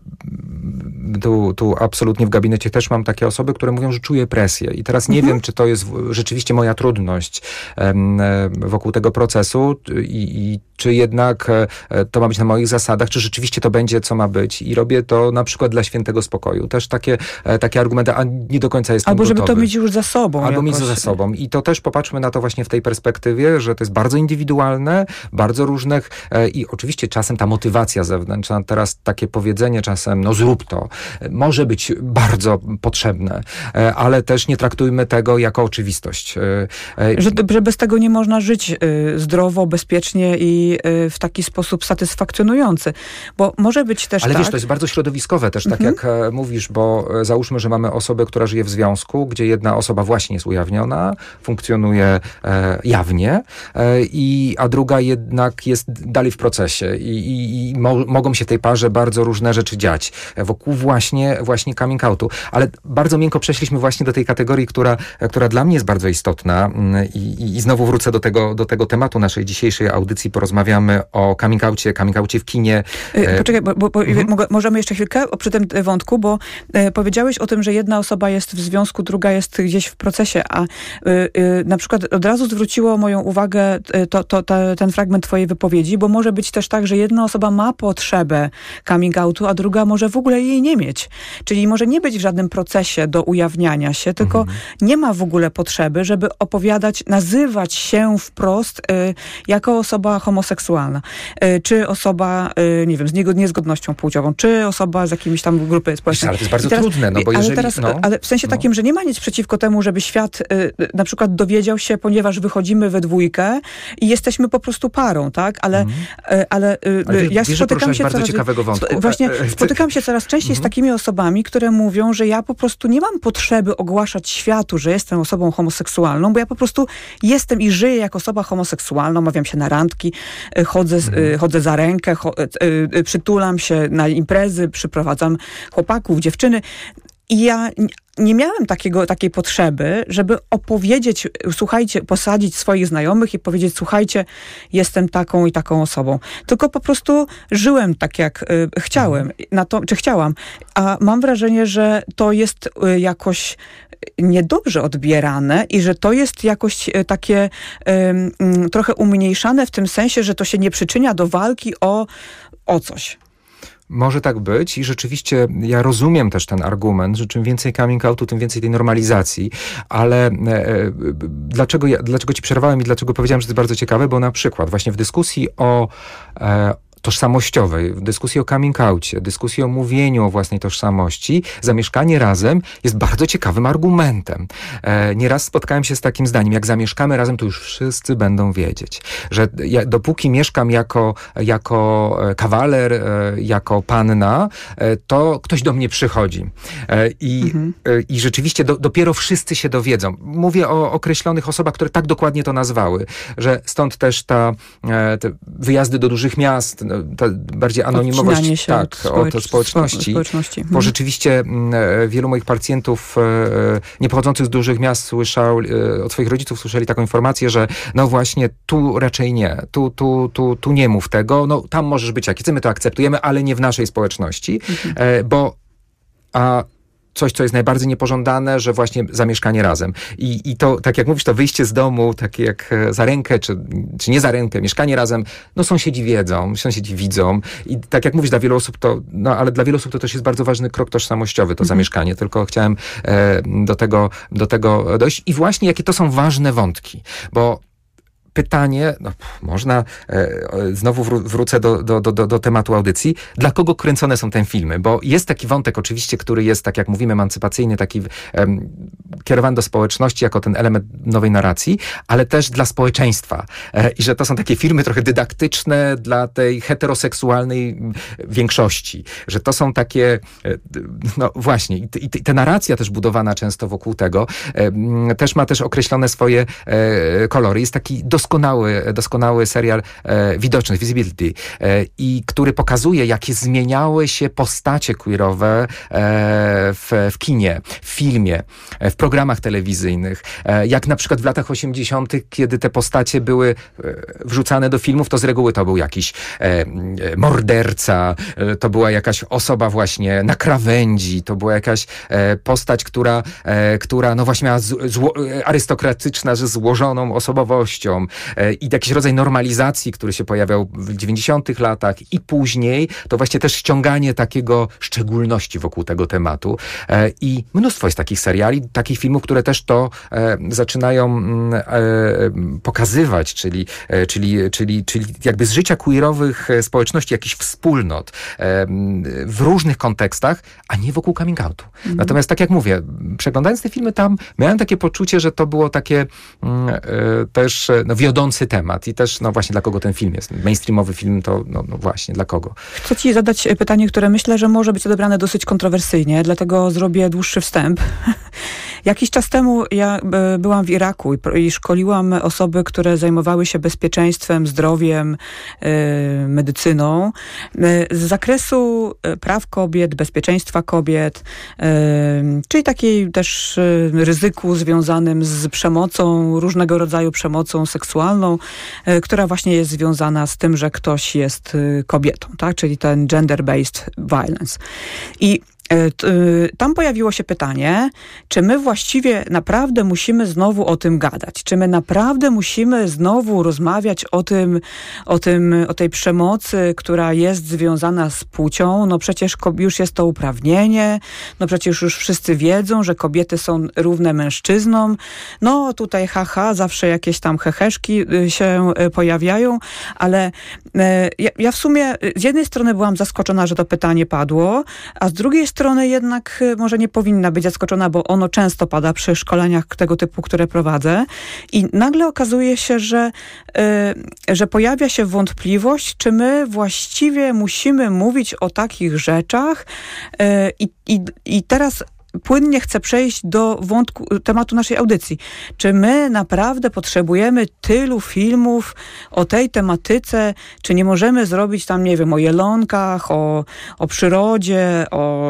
tu absolutnie w gabinecie też mam takie osoby, które mówią, że czuję presję. I teraz nie wiem, czy to jest rzeczywiście moja trudność wokół tego procesu i czy jednak to ma być na moich zasadach, czy rzeczywiście to będzie, co ma być. I robię to na przykład dla świętego spokoju. Też takie argumenty, a nie do końca jestem gotowy. Albo żeby to mieć już za sobą. Albo mieć za sobą. I to też popatrzmy na to właśnie w tej perspektywie, że to jest bardzo indywidualne, bardzo różnych i oczywiście czasem ta motywacja zewnętrzna, teraz takie powiedzenie czasem, no zrób to, może być bardzo potrzebne, ale też nie traktujmy tego jako oczywistość. Że bez tego nie można żyć zdrowo, bezpiecznie i w taki sposób satysfakcjonujący. Bo może być też ale tak... wiesz, to jest bardzo środowiskowe też, tak jak mówisz, bo załóżmy, że mamy osobę, która żyje w związku, gdzie jedna osoba właśnie jest ujawniona, funkcjonuje jawnie, a druga jednak jest dalej w procesie i mogą się w tej parze bardzo różne rzeczy dziać wokół właśnie coming outu. Ale bardzo miękko przeszliśmy właśnie do tej kategorii, która dla mnie jest bardzo istotna i znowu wrócę do tego tematu naszej dzisiejszej audycji. Porozmawiamy o coming outie w kinie. Poczekaj, bo możemy jeszcze chwilkę przy tym wątku, bo powiedziałeś o tym, że jedna osoba jest w związku, druga jest gdzieś w procesie, a na przykład od razu zwróciło moją uwagę ten fragment twojej wypowiedzi, bo może być też tak, że jedna osoba ma potrzebę coming outu, a druga może w ogóle jej nie mieć. Czyli może nie być w żadnym procesie do ujawniania się, tylko nie ma w ogóle potrzeby, żeby opowiadać, nazywać się wprost jako osoba homoseksualna, czy osoba, nie wiem, z niezgodnością płciową, czy osoba z jakimiś tam grupy społecznej. Ale to jest bardzo trudne, no bo jeżeli... Ale w sensie takim, że nie ma nic przeciwko temu, żeby świat na przykład dowiedział się, ponieważ wychodzimy we dwójkę i jesteśmy po prostu parą, tak? Ale ja spotykam się bardzo ciekawego wątku. Właśnie spotykam się coraz częściej z takimi osobami, które mówią, że ja po prostu nie mam potrzeby ogłaszać światu, że jestem osobą homoseksualną, bo ja po prostu jestem i żyję jako osoba homoseksualna, umawiam się na randki, chodzę za rękę, przytulam się na imprezy, przyprowadzam chłopaków, dziewczyny. I ja nie miałem takiej potrzeby, żeby opowiedzieć, słuchajcie, posadzić swoich znajomych i powiedzieć, słuchajcie, jestem taką i taką osobą. Tylko po prostu żyłem tak, jak chciałem, czy chciałam. A mam wrażenie, że to jest jakoś niedobrze odbierane i że to jest jakoś takie trochę umniejszane w tym sensie, że to się nie przyczynia do walki o coś. Może tak być i rzeczywiście ja rozumiem też ten argument, że czym więcej coming outu, tym więcej tej normalizacji, ale dlaczego ci przerwałem i dlaczego powiedziałem, że to jest bardzo ciekawe, bo na przykład właśnie w dyskusji o tożsamościowej, w dyskusji o coming outie, dyskusji o mówieniu o własnej tożsamości, zamieszkanie razem jest bardzo ciekawym argumentem. Nieraz spotkałem się z takim zdaniem, jak zamieszkamy razem, to już wszyscy będą wiedzieć, że dopóki mieszkam jako kawaler, jako panna, to ktoś do mnie przychodzi. I rzeczywiście dopiero wszyscy się dowiedzą. Mówię o określonych osobach, które tak dokładnie to nazwały, że stąd też te wyjazdy do dużych miast, ta bardziej anonimowość od społeczności. Bo rzeczywiście wielu moich pacjentów nie pochodzących z dużych miast od swoich rodziców słyszeli taką informację, że no właśnie tu raczej nie, tu nie mów tego, no tam możesz być jaki, my to akceptujemy, ale nie w naszej społeczności, coś, co jest najbardziej niepożądane, że właśnie zamieszkanie razem. I to, tak jak mówisz, to wyjście z domu, takie jak za rękę, czy nie za rękę, mieszkanie razem, no sąsiedzi wiedzą, sąsiedzi widzą. I tak jak mówisz, dla wielu osób ale dla wielu osób to też jest bardzo ważny krok tożsamościowy, to zamieszkanie. Tylko chciałem do tego dojść. I właśnie jakie to są ważne wątki, bo pytanie, można, znowu wrócę do tematu audycji, dla kogo kręcone są te filmy? Bo jest taki wątek oczywiście, który jest, tak jak mówimy, emancypacyjny, taki kierowany do społeczności jako ten element nowej narracji, ale też dla społeczeństwa. I że to są takie filmy trochę dydaktyczne dla tej heteroseksualnej większości. Że to są takie, no właśnie, i ta narracja też budowana często wokół tego, też ma też określone swoje kolory. Jest taki doskonały serial Widoczność, Visibility, i który pokazuje, jakie zmieniały się postacie queerowe w kinie, w filmie, w programach telewizyjnych. Jak na przykład w latach 80., kiedy te postacie były wrzucane do filmów, to z reguły to był jakiś morderca, to była jakaś osoba właśnie na krawędzi, to była jakaś postać, która no właśnie miała arystokratyczna, ze złożoną osobowością. I jakiś rodzaj normalizacji, który się pojawiał w 90-tych latach i później, to właśnie też ściąganie takiego szczególności wokół tego tematu. I mnóstwo jest takich seriali, takich filmów, które też to zaczynają pokazywać, czyli jakby z życia queerowych społeczności, jakichś wspólnot w różnych kontekstach, a nie wokół coming outu. Natomiast tak jak mówię, przeglądając te filmy tam, miałem takie poczucie, że to było takie też wiodący temat i też właśnie dla kogo ten film jest. Mainstreamowy film to właśnie dla kogo. Chcę ci zadać pytanie, które myślę, że może być odebrane dosyć kontrowersyjnie, dlatego zrobię dłuższy wstęp. Jakiś czas temu ja byłam w Iraku i szkoliłam osoby, które zajmowały się bezpieczeństwem, zdrowiem, medycyną z zakresu praw kobiet, bezpieczeństwa kobiet, czyli takiej też ryzyku związanym z przemocą, różnego rodzaju przemocą seksualną, która właśnie jest związana z tym, że ktoś jest kobietą, tak? Czyli ten gender-based violence. I tam pojawiło się pytanie, czy my właściwie naprawdę musimy znowu o tym gadać? Czy my naprawdę musimy znowu rozmawiać o tej przemocy, która jest związana z płcią? No przecież już jest to uprawnienie, no przecież już wszyscy wiedzą, że kobiety są równe mężczyznom. No tutaj zawsze jakieś tam heheszki się pojawiają, ale ja w sumie z jednej strony byłam zaskoczona, że to pytanie padło, a z drugiej strony jednak może nie powinna być zaskoczona, bo ono często pada przy szkoleniach tego typu, które prowadzę. I nagle okazuje się, że pojawia się wątpliwość, czy my właściwie musimy mówić o takich rzeczach. I teraz płynnie chcę przejść do tematu naszej audycji. Czy my naprawdę potrzebujemy tylu filmów o tej tematyce? Czy nie możemy zrobić tam, nie wiem, o jelonkach, o przyrodzie,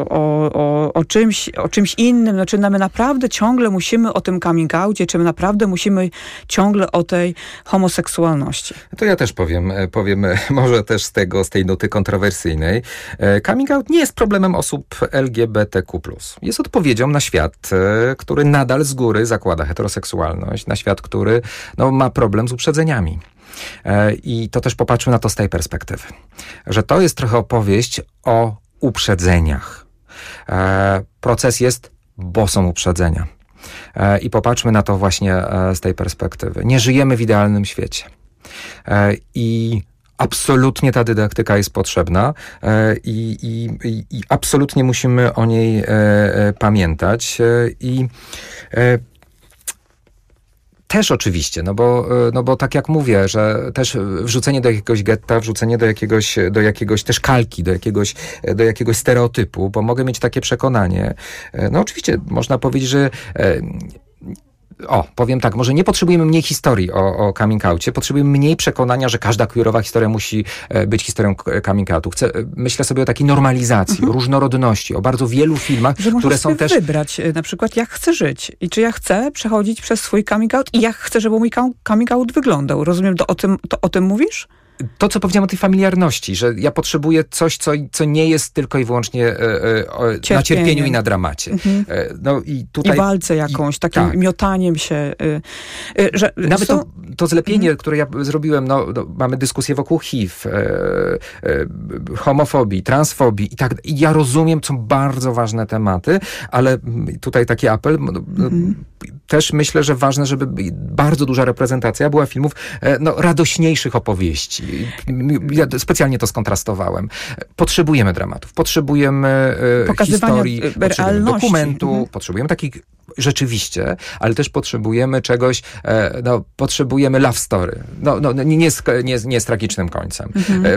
o czymś innym? No, czy my naprawdę ciągle musimy o tym coming outie? Czy my naprawdę musimy ciągle o tej homoseksualności? To ja też powiem może też z tej nuty kontrowersyjnej. Coming out nie jest problemem osób LGBTQ+. Jest odpowiedzią na świat, który nadal z góry zakłada heteroseksualność, na świat, który ma problem z uprzedzeniami. I to też popatrzmy na to z tej perspektywy, że to jest trochę opowieść o uprzedzeniach. Proces jest, bo są uprzedzenia. I popatrzmy na to właśnie z tej perspektywy. Nie żyjemy w idealnym świecie. I absolutnie ta dydaktyka jest potrzebna i absolutnie musimy o niej pamiętać. Też oczywiście, no bo tak jak mówię, że też wrzucenie do jakiegoś getta, wrzucenie do jakiegoś też kalki, do jakiegoś stereotypu, bo mogę mieć takie przekonanie. No oczywiście można powiedzieć, że powiem tak, może nie potrzebujemy mniej historii o coming outie, potrzebujemy mniej przekonania, że każda queerowa historia musi być historią coming outu. Myślę sobie o takiej normalizacji, o różnorodności, o bardzo wielu filmach, które są też... wybrać na przykład, jak chcę żyć i czy ja chcę przechodzić przez swój coming out i jak chcę, żeby mój coming out wyglądał. Rozumiem, to o tym mówisz? To, co powiedziałem o tej familiarności, że ja potrzebuję coś, co nie jest tylko i wyłącznie na cierpieniu i na dramacie. No i tutaj... I walce jakąś, takim miotaniem się. Nawet to zlepienie, które ja zrobiłem, mamy dyskusję wokół HIV, homofobii, transfobii i tak. I ja rozumiem, są bardzo ważne tematy, ale tutaj taki apel, też myślę, że ważne, żeby bardzo duża reprezentacja była filmów radośniejszych opowieści. Ja specjalnie to skontrastowałem. Potrzebujemy dramatów, potrzebujemy historii, potrzebujemy dokumentu, potrzebujemy takich rzeczywiście, ale też potrzebujemy czegoś, potrzebujemy love story. Nie z tragicznym końcem.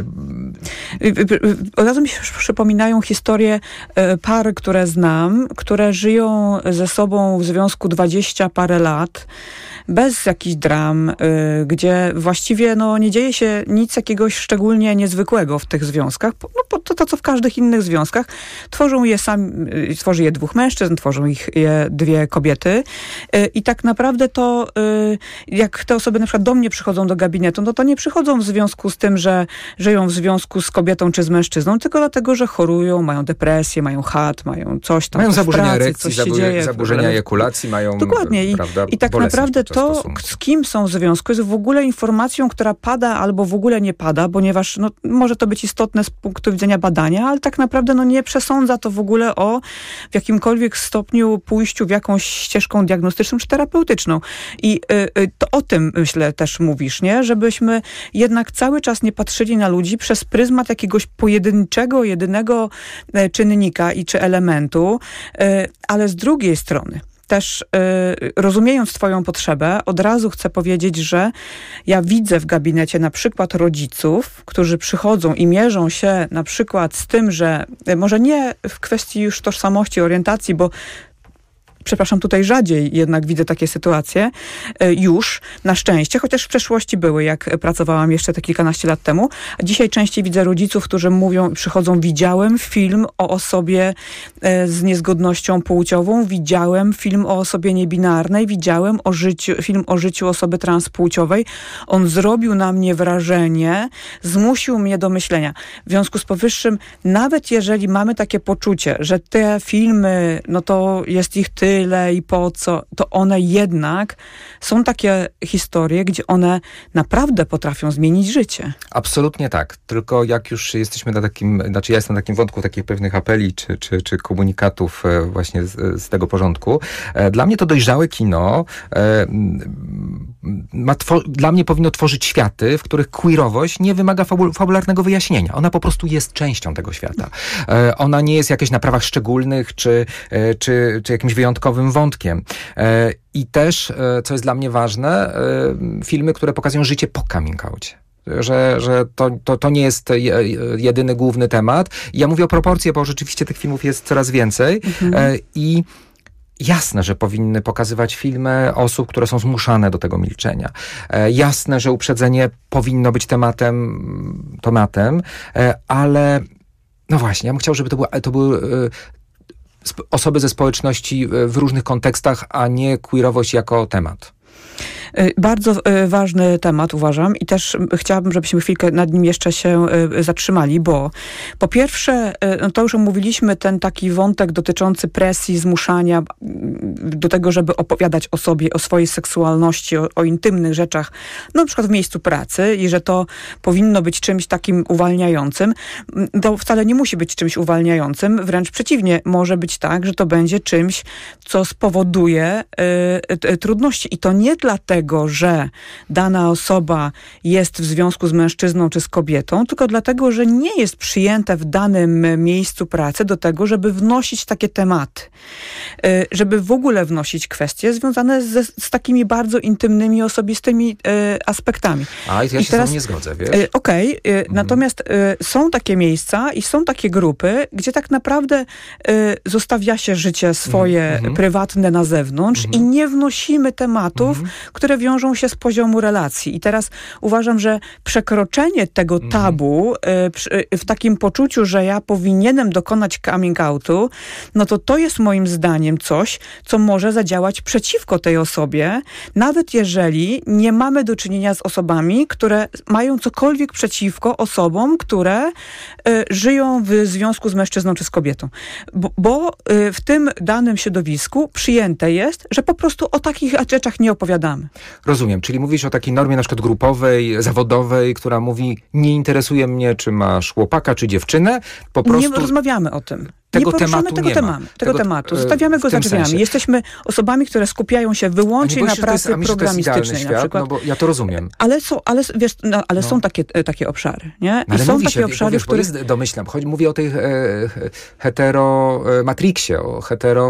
Od razu mi się przypominają historie par, które znam, które żyją ze sobą w związku 20 parę lat, bez jakichś dram, gdzie właściwie nie dzieje się nic jakiegoś szczególnie niezwykłego w tych związkach. To co w każdych innych związkach. Tworzy je dwóch mężczyzn, tworzą je dwie kobiety. I tak naprawdę to, jak te osoby na przykład do mnie przychodzą do gabinetu, to nie przychodzą w związku z tym, że żyją w związku z kobietą czy z mężczyzną, tylko dlatego, że chorują, mają depresję, mają mają coś tam. Mają zaburzenia pracy, erekcji, zaburzenia ejakulacji, mają... Dokładnie. I tak naprawdę to, z kim są w związku, jest w ogóle informacją, która pada albo w ogóle nie pada, ponieważ może to być istotne z punktu widzenia badania, ale tak naprawdę nie przesądza to w ogóle o w jakimkolwiek stopniu pójściu w jakąś ścieżką diagnostyczną czy terapeutyczną. I to o tym, myślę, też mówisz, nie? Żebyśmy jednak cały czas nie patrzyli na ludzi przez pryzmat jakiegoś pojedynczego, jedynego czynnika czy elementu, ale z drugiej strony też rozumiejąc twoją potrzebę, od razu chcę powiedzieć, że ja widzę w gabinecie na przykład rodziców, którzy przychodzą i mierzą się na przykład z tym, że może nie w kwestii już tożsamości, orientacji, bo przepraszam, tutaj rzadziej jednak widzę takie sytuacje już, na szczęście, chociaż w przeszłości były, jak pracowałam jeszcze te kilkanaście lat temu. A dzisiaj częściej widzę rodziców, którzy przychodzą, widziałem film o osobie z niezgodnością płciową, widziałem film o osobie niebinarnej, widziałem film o życiu osoby transpłciowej. On zrobił na mnie wrażenie, zmusił mnie do myślenia. W związku z powyższym, nawet jeżeli mamy takie poczucie, że te filmy, to jest ich tyle i po co, to one jednak są takie historie, gdzie one naprawdę potrafią zmienić życie. Absolutnie tak. Tylko jak już jesteśmy na takim, ja jestem na takim wątku takich pewnych apeli czy komunikatów właśnie z tego porządku. Dla mnie to dojrzałe kino dla mnie powinno tworzyć światy, w których queerowość nie wymaga fabularnego wyjaśnienia. Ona po prostu jest częścią tego świata. Ona nie jest jakaś na prawach szczególnych czy jakimś wyjątkowym wątkiem. I też, co jest dla mnie ważne, filmy, które pokazują życie po coming outie. Że to nie jest jedyny główny temat. Ja mówię o proporcjach, bo rzeczywiście tych filmów jest coraz więcej. I jasne, że powinny pokazywać filmy osób, które są zmuszane do tego milczenia. Jasne, że uprzedzenie powinno być tematem, ale no właśnie, ja bym chciał, żeby to były osoby ze społeczności w różnych kontekstach, a nie queerowość jako temat. Bardzo ważny temat, uważam, i też chciałabym, żebyśmy chwilkę nad nim jeszcze się zatrzymali, bo po pierwsze, to już omówiliśmy ten taki wątek dotyczący presji, zmuszania do tego, żeby opowiadać o sobie, o swojej seksualności, o intymnych rzeczach, na przykład w miejscu pracy, i że to powinno być czymś takim uwalniającym. To wcale nie musi być czymś uwalniającym, wręcz przeciwnie, może być tak, że to będzie czymś, co spowoduje trudności. I to nie dlatego, że dana osoba jest w związku z mężczyzną czy z kobietą, tylko dlatego, że nie jest przyjęta w danym miejscu pracy do tego, żeby wnosić takie tematy. Żeby w ogóle wnosić kwestie związane z takimi bardzo intymnymi, osobistymi aspektami. A, ja się z tym nie zgodzę, wiesz? Okej, natomiast są takie miejsca i są takie grupy, gdzie tak naprawdę zostawia się życie swoje prywatne na zewnątrz i nie wnosimy tematów, które wiążą się z poziomu relacji. I teraz uważam, że przekroczenie tego tabu w takim poczuciu, że ja powinienem dokonać coming outu, to jest moim zdaniem coś, co może zadziałać przeciwko tej osobie, nawet jeżeli nie mamy do czynienia z osobami, które mają cokolwiek przeciwko osobom, które żyją w związku z mężczyzną czy z kobietą. Bo w tym danym środowisku przyjęte jest, że po prostu o takich rzeczach nie opowiadamy. Rozumiem, czyli mówisz o takiej normie na przykład grupowej, zawodowej, która mówi, nie interesuje mnie, czy masz chłopaka, czy dziewczynę, po prostu... Nie rozmawiamy o tym. Tego nie poruszamy tego tematu. Zostawiamy go za drzwiami. Sensie. Jesteśmy osobami, które skupiają się wyłącznie na pracy programistycznej na przykład. Bo ja to rozumiem. Ale są takie obszary, nie? I są takie obszary, w których... Domyślam, mówię o tej heteromatriksie, o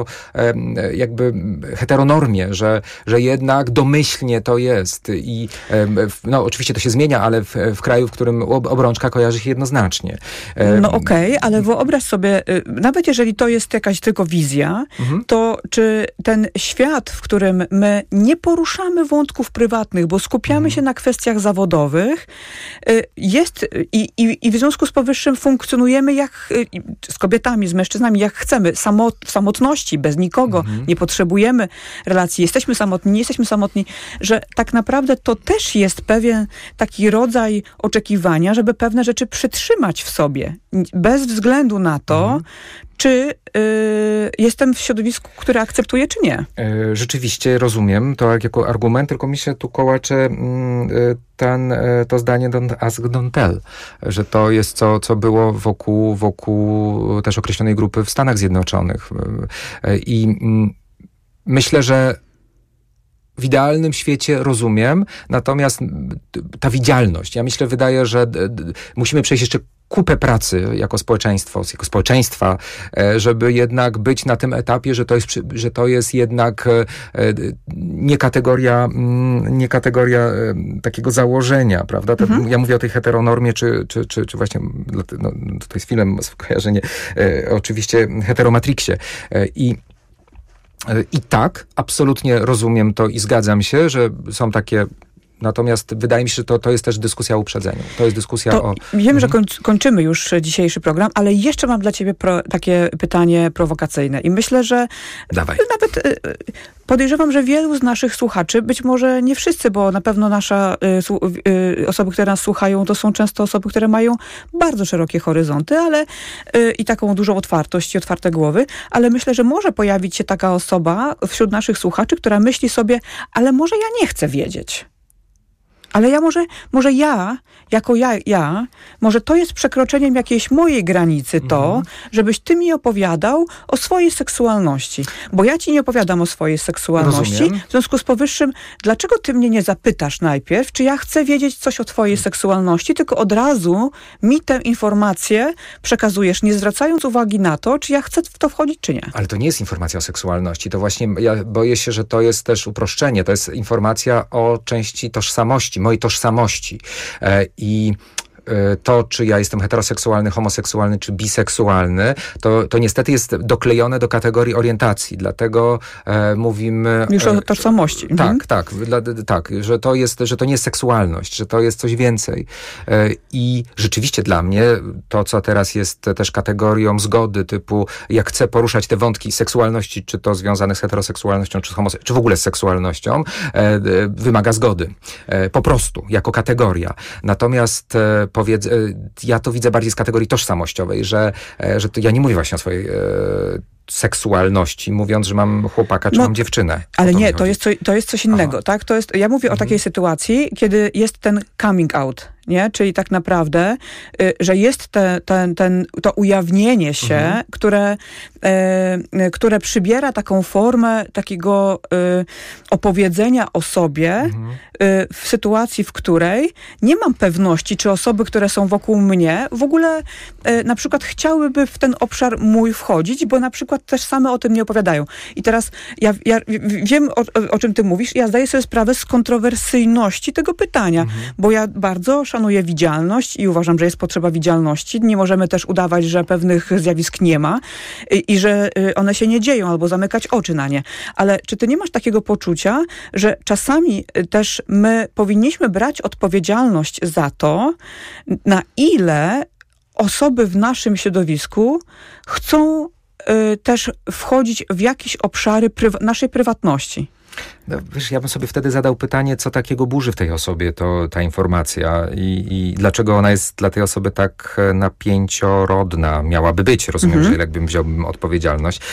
heteronormie, że jednak domyślnie to jest. I oczywiście to się zmienia, ale w kraju, w którym obrączka kojarzy się jednoznacznie. Ale wyobraź sobie, nawet jeżeli to jest jakaś tylko wizja, to czy ten świat, w którym my nie poruszamy wątków prywatnych, bo skupiamy się na kwestiach zawodowych, jest i w związku z powyższym funkcjonujemy z kobietami, z mężczyznami, jak chcemy, w samotności, bez nikogo, nie potrzebujemy relacji, jesteśmy samotni, nie jesteśmy samotni, że tak naprawdę to też jest pewien taki rodzaj oczekiwania, żeby pewne rzeczy przytrzymać w sobie, bez względu na to, czy jestem w środowisku, które akceptuje, czy nie. Rzeczywiście rozumiem to jako argument, tylko mi się tu kołacze to zdanie don't ask, don't tell, że to jest co było wokół też określonej grupy w Stanach Zjednoczonych. I myślę, że w idealnym świecie rozumiem, natomiast ta widzialność, ja myślę, wydaje, że musimy przejść jeszcze kupę pracy jako społeczeństwa, żeby jednak być na tym etapie, że to jest jednak nie kategoria takiego założenia, prawda? Ja mówię o tej heteronormie, czy właśnie, to jest film, skojarzenie, oczywiście heteromatrixie. I tak, absolutnie rozumiem to i zgadzam się, że są takie. Natomiast wydaje mi się, że to jest też dyskusja o uprzedzeniu. To jest dyskusja o... Wiem, że kończymy już dzisiejszy program, ale jeszcze mam dla ciebie takie pytanie prowokacyjne. I myślę, że Dawaj. Nawet podejrzewam, że wielu z naszych słuchaczy, być może nie wszyscy, bo na pewno osoby, które nas słuchają, to są często osoby, które mają bardzo szerokie horyzonty, ale i taką dużą otwartość i otwarte głowy, ale myślę, że może pojawić się taka osoba wśród naszych słuchaczy, która myśli sobie, ale może ja nie chcę wiedzieć. Ale ja może ja, jako ja, może to jest przekroczeniem jakiejś mojej granicy żebyś ty mi opowiadał o swojej seksualności. Bo ja ci nie opowiadam o swojej seksualności. Rozumiem. W związku z powyższym, dlaczego ty mnie nie zapytasz najpierw, czy ja chcę wiedzieć coś o twojej seksualności, tylko od razu mi tę informację przekazujesz, nie zwracając uwagi na to, czy ja chcę w to wchodzić, czy nie. Ale to nie jest informacja o seksualności. To właśnie, ja boję się, że to jest też uproszczenie. To jest informacja o części tożsamości, mojej tożsamości. I to, czy ja jestem heteroseksualny, homoseksualny, czy biseksualny, to niestety jest doklejone do kategorii orientacji. Dlatego mówimy... Już o tożsamości. Tak, że to nie jest seksualność, że to jest coś więcej. I rzeczywiście dla mnie to, co teraz jest też kategorią zgody, typu jak chcę poruszać te wątki seksualności, czy to związane z heteroseksualnością, czy w ogóle z seksualnością, wymaga zgody. Po prostu, jako kategoria. Natomiast ja to widzę bardziej z kategorii tożsamościowej, że to ja nie mówię właśnie o swojej seksualności, mówiąc, że mam chłopaka, czy mam dziewczynę. Ale nie, to jest coś innego, tak? Ja mówię o takiej sytuacji, kiedy jest ten coming out, nie? Czyli tak naprawdę, że jest to ujawnienie się, które przybiera taką formę takiego opowiedzenia o sobie w sytuacji, w której nie mam pewności, czy osoby, które są wokół mnie, w ogóle na przykład chciałyby w ten obszar mój wchodzić, bo na przykład też same o tym nie opowiadają. I teraz ja wiem, o czym ty mówisz, ja zdaję sobie sprawę z kontrowersyjności tego pytania, bo ja bardzo szanuję widzialność i uważam, że jest potrzeba widzialności. Nie możemy też udawać, że pewnych zjawisk nie ma i że one się nie dzieją, albo zamykać oczy na nie. Ale czy ty nie masz takiego poczucia, że czasami też my powinniśmy brać odpowiedzialność za to, na ile osoby w naszym środowisku chcą też wchodzić w jakieś obszary naszej prywatności? No, wiesz, ja bym sobie wtedy zadał pytanie, co takiego burzy w tej osobie ta informacja i dlaczego ona jest dla tej osoby tak napięciorodna miałaby być. Rozumiem, że jakbym wziąłbym odpowiedzialność.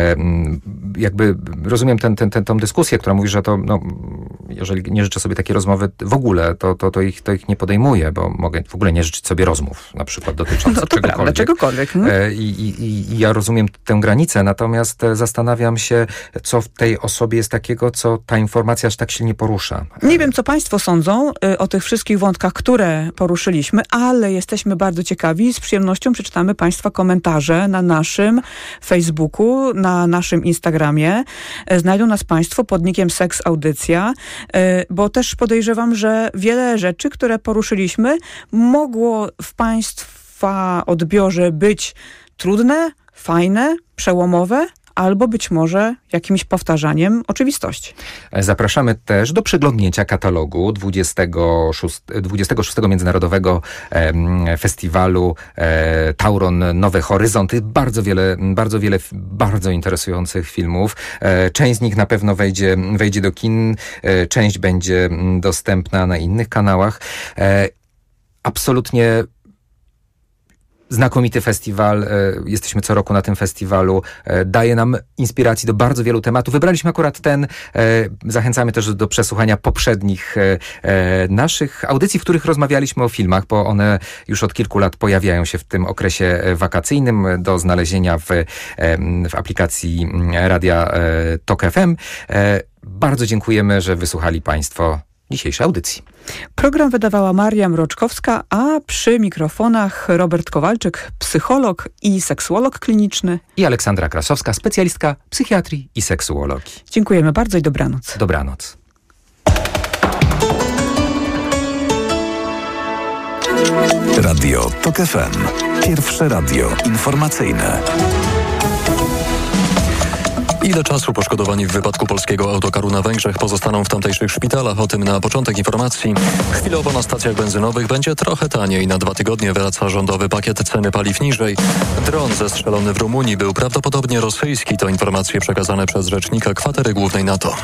Jakby rozumiem tą dyskusję, która mówi, że to, jeżeli nie życzę sobie takiej rozmowy w ogóle, to ich nie podejmuję, bo mogę w ogóle nie życzyć sobie rozmów, na przykład dotyczących czegokolwiek. I ja rozumiem tę granicę, natomiast zastanawiam się, co w tej osobie jest takiego, co ta informacja aż tak silnie porusza. Nie wiem, co państwo sądzą o tych wszystkich wątkach, które poruszyliśmy, ale jesteśmy bardzo ciekawi i z przyjemnością przeczytamy państwa komentarze na naszym Facebooku, na naszym Instagramie. Znajdą nas państwo pod nickiem Seks Audycja, bo też podejrzewam, że wiele rzeczy, które poruszyliśmy, mogło w państwa odbiorze być trudne, fajne, przełomowe, albo być może jakimś powtarzaniem oczywistości. Zapraszamy też do przeglądnięcia katalogu 26. Międzynarodowego Festiwalu Tauron Nowe Horyzonty. Bardzo wiele bardzo interesujących filmów. Część z nich na pewno wejdzie do kin, część będzie dostępna na innych kanałach. Absolutnie znakomity festiwal. Jesteśmy co roku na tym festiwalu. Daje nam inspiracji do bardzo wielu tematów. Wybraliśmy akurat ten. Zachęcamy też do przesłuchania poprzednich naszych audycji, w których rozmawialiśmy o filmach, bo one już od kilku lat pojawiają się w tym okresie wakacyjnym do znalezienia w aplikacji Radia TOK FM. Bardzo dziękujemy, że wysłuchali Państwo dzisiejszej audycji. Program wydawała Maria Mroczkowska, a przy mikrofonach Robert Kowalczyk, psycholog i seksuolog kliniczny. I Aleksandra Krasowska, specjalistka psychiatrii i seksuologii. Dziękujemy bardzo i dobranoc. Dobranoc. Radio TOK FM. Pierwsze radio informacyjne. Ile czasu poszkodowani w wypadku polskiego autokaru na Węgrzech pozostaną w tamtejszych szpitalach? O tym na początek informacji. Chwilowo na stacjach benzynowych będzie trochę taniej. Na 2 tygodnie wraca rządowy pakiet ceny paliw niżej. Dron zestrzelony w Rumunii był prawdopodobnie rosyjski. To informacje przekazane przez rzecznika kwatery głównej NATO.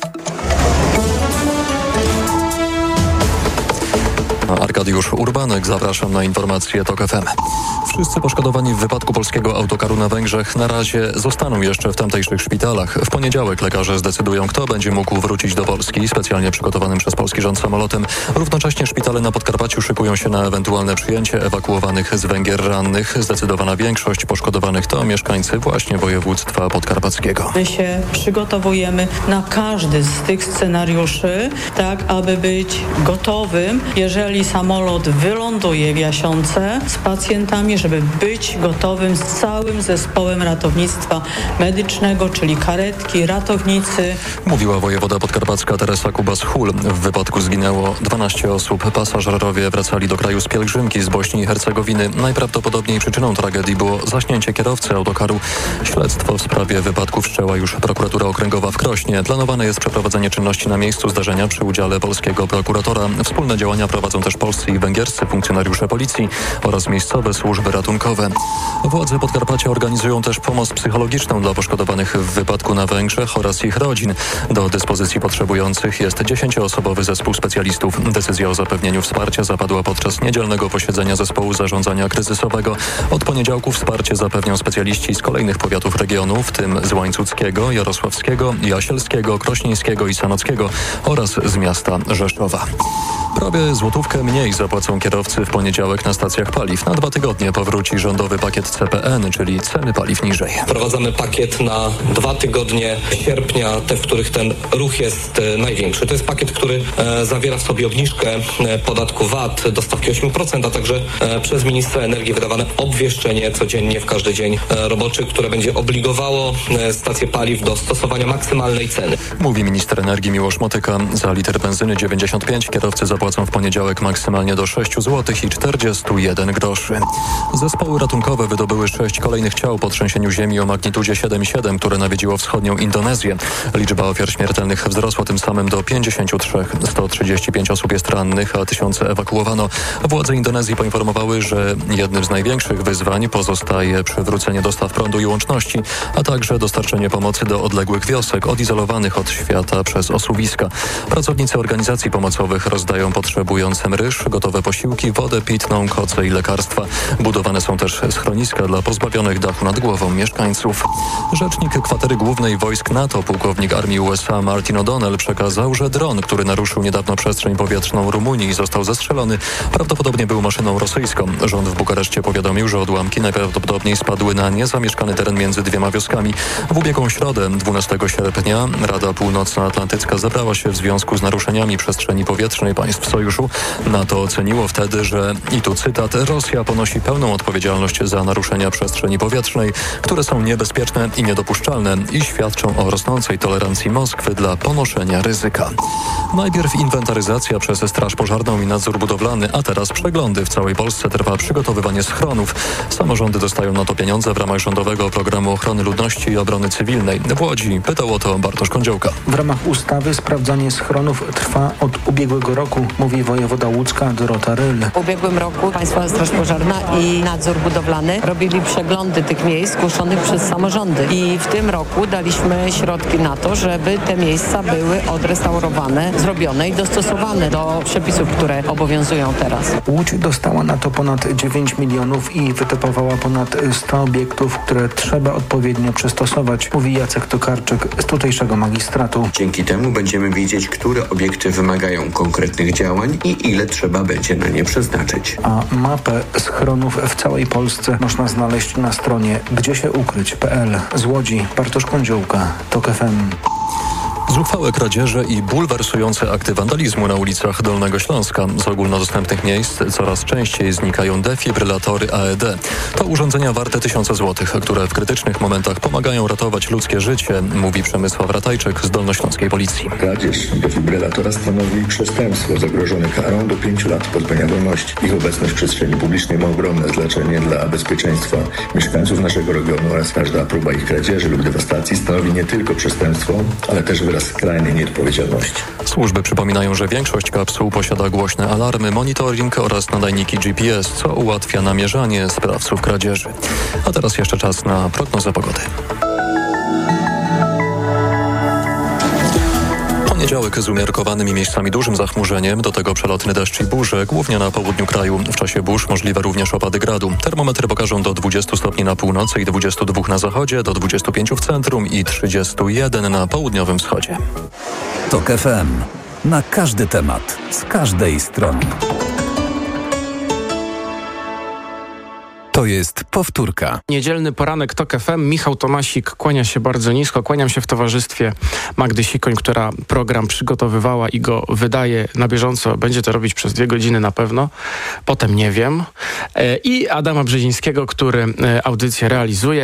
Arkadiusz Urbanek, zapraszam na informacje TOK FM. Wszyscy poszkodowani w wypadku polskiego autokaru na Węgrzech na razie zostaną jeszcze w tamtejszych szpitalach. W poniedziałek lekarze zdecydują, kto będzie mógł wrócić do Polski specjalnie przygotowanym przez polski rząd samolotem. Równocześnie szpitale na Podkarpaciu szykują się na ewentualne przyjęcie ewakuowanych z Węgier rannych. Zdecydowana większość poszkodowanych to mieszkańcy właśnie województwa podkarpackiego. My się przygotowujemy na każdy z tych scenariuszy, tak aby być gotowym, jeżeli samolot wyląduje w Jasiące z pacjentami, żeby być gotowym z całym zespołem ratownictwa medycznego, czyli karetki, ratownicy. Mówiła wojewoda podkarpacka Teresa Kubas-Hul. W wypadku zginęło 12 osób. Pasażerowie wracali do kraju z pielgrzymki z Bośni i Hercegowiny. Najprawdopodobniej przyczyną tragedii było zaśnięcie kierowcy autokaru. Śledztwo w sprawie wypadku wszczęła już prokuratura okręgowa w Krośnie. Planowane jest przeprowadzenie czynności na miejscu zdarzenia przy udziale polskiego prokuratora. Wspólne działania prowadzą też polscy i węgierscy funkcjonariusze policji oraz miejscowe służby ratunkowe. Władze Podkarpacia organizują też pomoc psychologiczną dla poszkodowanych w wypadku na Węgrzech oraz ich rodzin. Do dyspozycji potrzebujących jest 10-osobowy zespół specjalistów. Decyzja o zapewnieniu wsparcia zapadła podczas niedzielnego posiedzenia zespołu zarządzania kryzysowego. Od poniedziałku wsparcie zapewnią specjaliści z kolejnych powiatów regionu, w tym z Łańcuckiego, Jarosławskiego, Jasielskiego, Krośnieńskiego i Sanockiego oraz z miasta Rzeszowa. Prawie złotówkę mniej zapłacą kierowcy w poniedziałek na stacjach paliw. Na 2 tygodnie powróci rządowy pakiet CPN, czyli ceny paliw niżej. Wprowadzamy pakiet na 2 tygodnie sierpnia, te, w których ten ruch jest największy. To jest pakiet, który zawiera w sobie obniżkę podatku VAT do stawki 8%, a także przez ministra energii wydawane obwieszczenie codziennie w każdy dzień roboczy, które będzie obligowało stacje paliw do stosowania maksymalnej ceny. Mówi minister energii Miłosz Motyka. Za liter benzyny 95 kierowcy zapłacą w poniedziałek maksymalnie do 6 zł i 41 groszy. Zespoły ratunkowe wydobyły 6 kolejnych ciał po trzęsieniu ziemi o magnitudzie 7,7, które nawiedziło wschodnią Indonezję. Liczba ofiar śmiertelnych wzrosła tym samym do 53. 135 osób jest rannych, a tysiące ewakuowano. Władze Indonezji poinformowały, że jednym z największych wyzwań pozostaje przywrócenie dostaw prądu i łączności, a także dostarczenie pomocy do odległych wiosek odizolowanych od świata przez osuwiska. Pracownicy organizacji pomocowych rozdają potrzebującym ryż, gotowe posiłki, wodę pitną, koce i lekarstwa. Budowane są też schroniska dla pozbawionych dachu nad głową mieszkańców. Rzecznik kwatery głównej wojsk NATO, pułkownik armii USA Martin O'Donnell przekazał, że dron, który naruszył niedawno przestrzeń powietrzną Rumunii i został zestrzelony, prawdopodobnie był maszyną rosyjską. Rząd w Bukareszcie powiadomił, że odłamki najprawdopodobniej spadły na niezamieszkany teren między 2 wioskami. W ubiegłą środę, 12 sierpnia, Rada Północnoatlantycka zebrała się w związku z naruszeniami przestrzeni powietrznej państw sojuszu. NATO oceniło wtedy, że, i tu cytat, Rosja ponosi pełną odpowiedzialność za naruszenia przestrzeni powietrznej, które są niebezpieczne i niedopuszczalne i świadczą o rosnącej tolerancji Moskwy dla ponoszenia ryzyka. Najpierw inwentaryzacja przez Straż Pożarną i nadzór budowlany, a teraz przeglądy. W całej Polsce trwa przygotowywanie schronów. Samorządy dostają na to pieniądze w ramach rządowego programu ochrony ludności i obrony cywilnej. W Łodzi pytał o to Bartosz Kądziołka. W ramach ustawy sprawdzanie schronów trwa od ubiegłego roku. mówi wojewoda łódzka Dorota Ryl. W ubiegłym roku Państwowa Straż Pożarna i Nadzór Budowlany robili przeglądy tych miejsc zgłoszonych przez samorządy. I w tym roku daliśmy środki na to, żeby te miejsca były odrestaurowane, zrobione i dostosowane do przepisów, które obowiązują teraz. Łódź dostała na to ponad 9 milionów i wytypowała ponad 100 obiektów, które trzeba odpowiednio przystosować, mówi Jacek Tokarczyk z tutejszego magistratu. Dzięki temu będziemy wiedzieć, które obiekty wymagają konkretnych działań i ile trzeba będzie na nie przeznaczyć. A mapę schronów w całej Polsce można znaleźć na stronie gdziesieukryć.pl. Z Łodzi Bartosz Kądziołka, TOK FM. Zuchwałe kradzieże i bulwersujące akty wandalizmu na ulicach Dolnego Śląska. Z ogólnodostępnych miejsc coraz częściej znikają defibrylatory AED. To urządzenia warte tysiące złotych, które w krytycznych momentach pomagają ratować ludzkie życie, mówi Przemysław Ratajczyk z dolnośląskiej policji. Kradzież defibrylatora stanowi przestępstwo zagrożone karą do 5 lat pozbawienia wolności. Ich obecność w przestrzeni publicznej ma ogromne znaczenie dla bezpieczeństwa mieszkańców naszego regionu oraz każda próba ich kradzieży lub dewastacji stanowi nie tylko przestępstwo, ale też wyraz skrajnej nieodpowiedzialności. Służby przypominają, że większość kapsuł posiada głośne alarmy, monitoring oraz nadajniki GPS, co ułatwia namierzanie sprawców kradzieży. A teraz jeszcze czas na prognozę pogody. Poniedziałek z umiarkowanym i miejscami dużym zachmurzeniem, do tego przelotny deszcz i burze, głównie na południu kraju. W czasie burz możliwe również opady gradu. Termometry pokażą do 20 stopni na północy i 22 na zachodzie, do 25 w centrum i 31 na południowym wschodzie. TOK FM. Na każdy temat, z każdej strony. To jest powtórka. Niedzielny poranek TOK FM. Michał Tomasik kłania się bardzo nisko. Kłaniam się w towarzystwie Magdy Sikoń, która program przygotowywała i go wydaje na bieżąco. Będzie to robić przez 2 godziny na pewno. Potem nie wiem. I Adama Brzezińskiego, który audycję realizuje.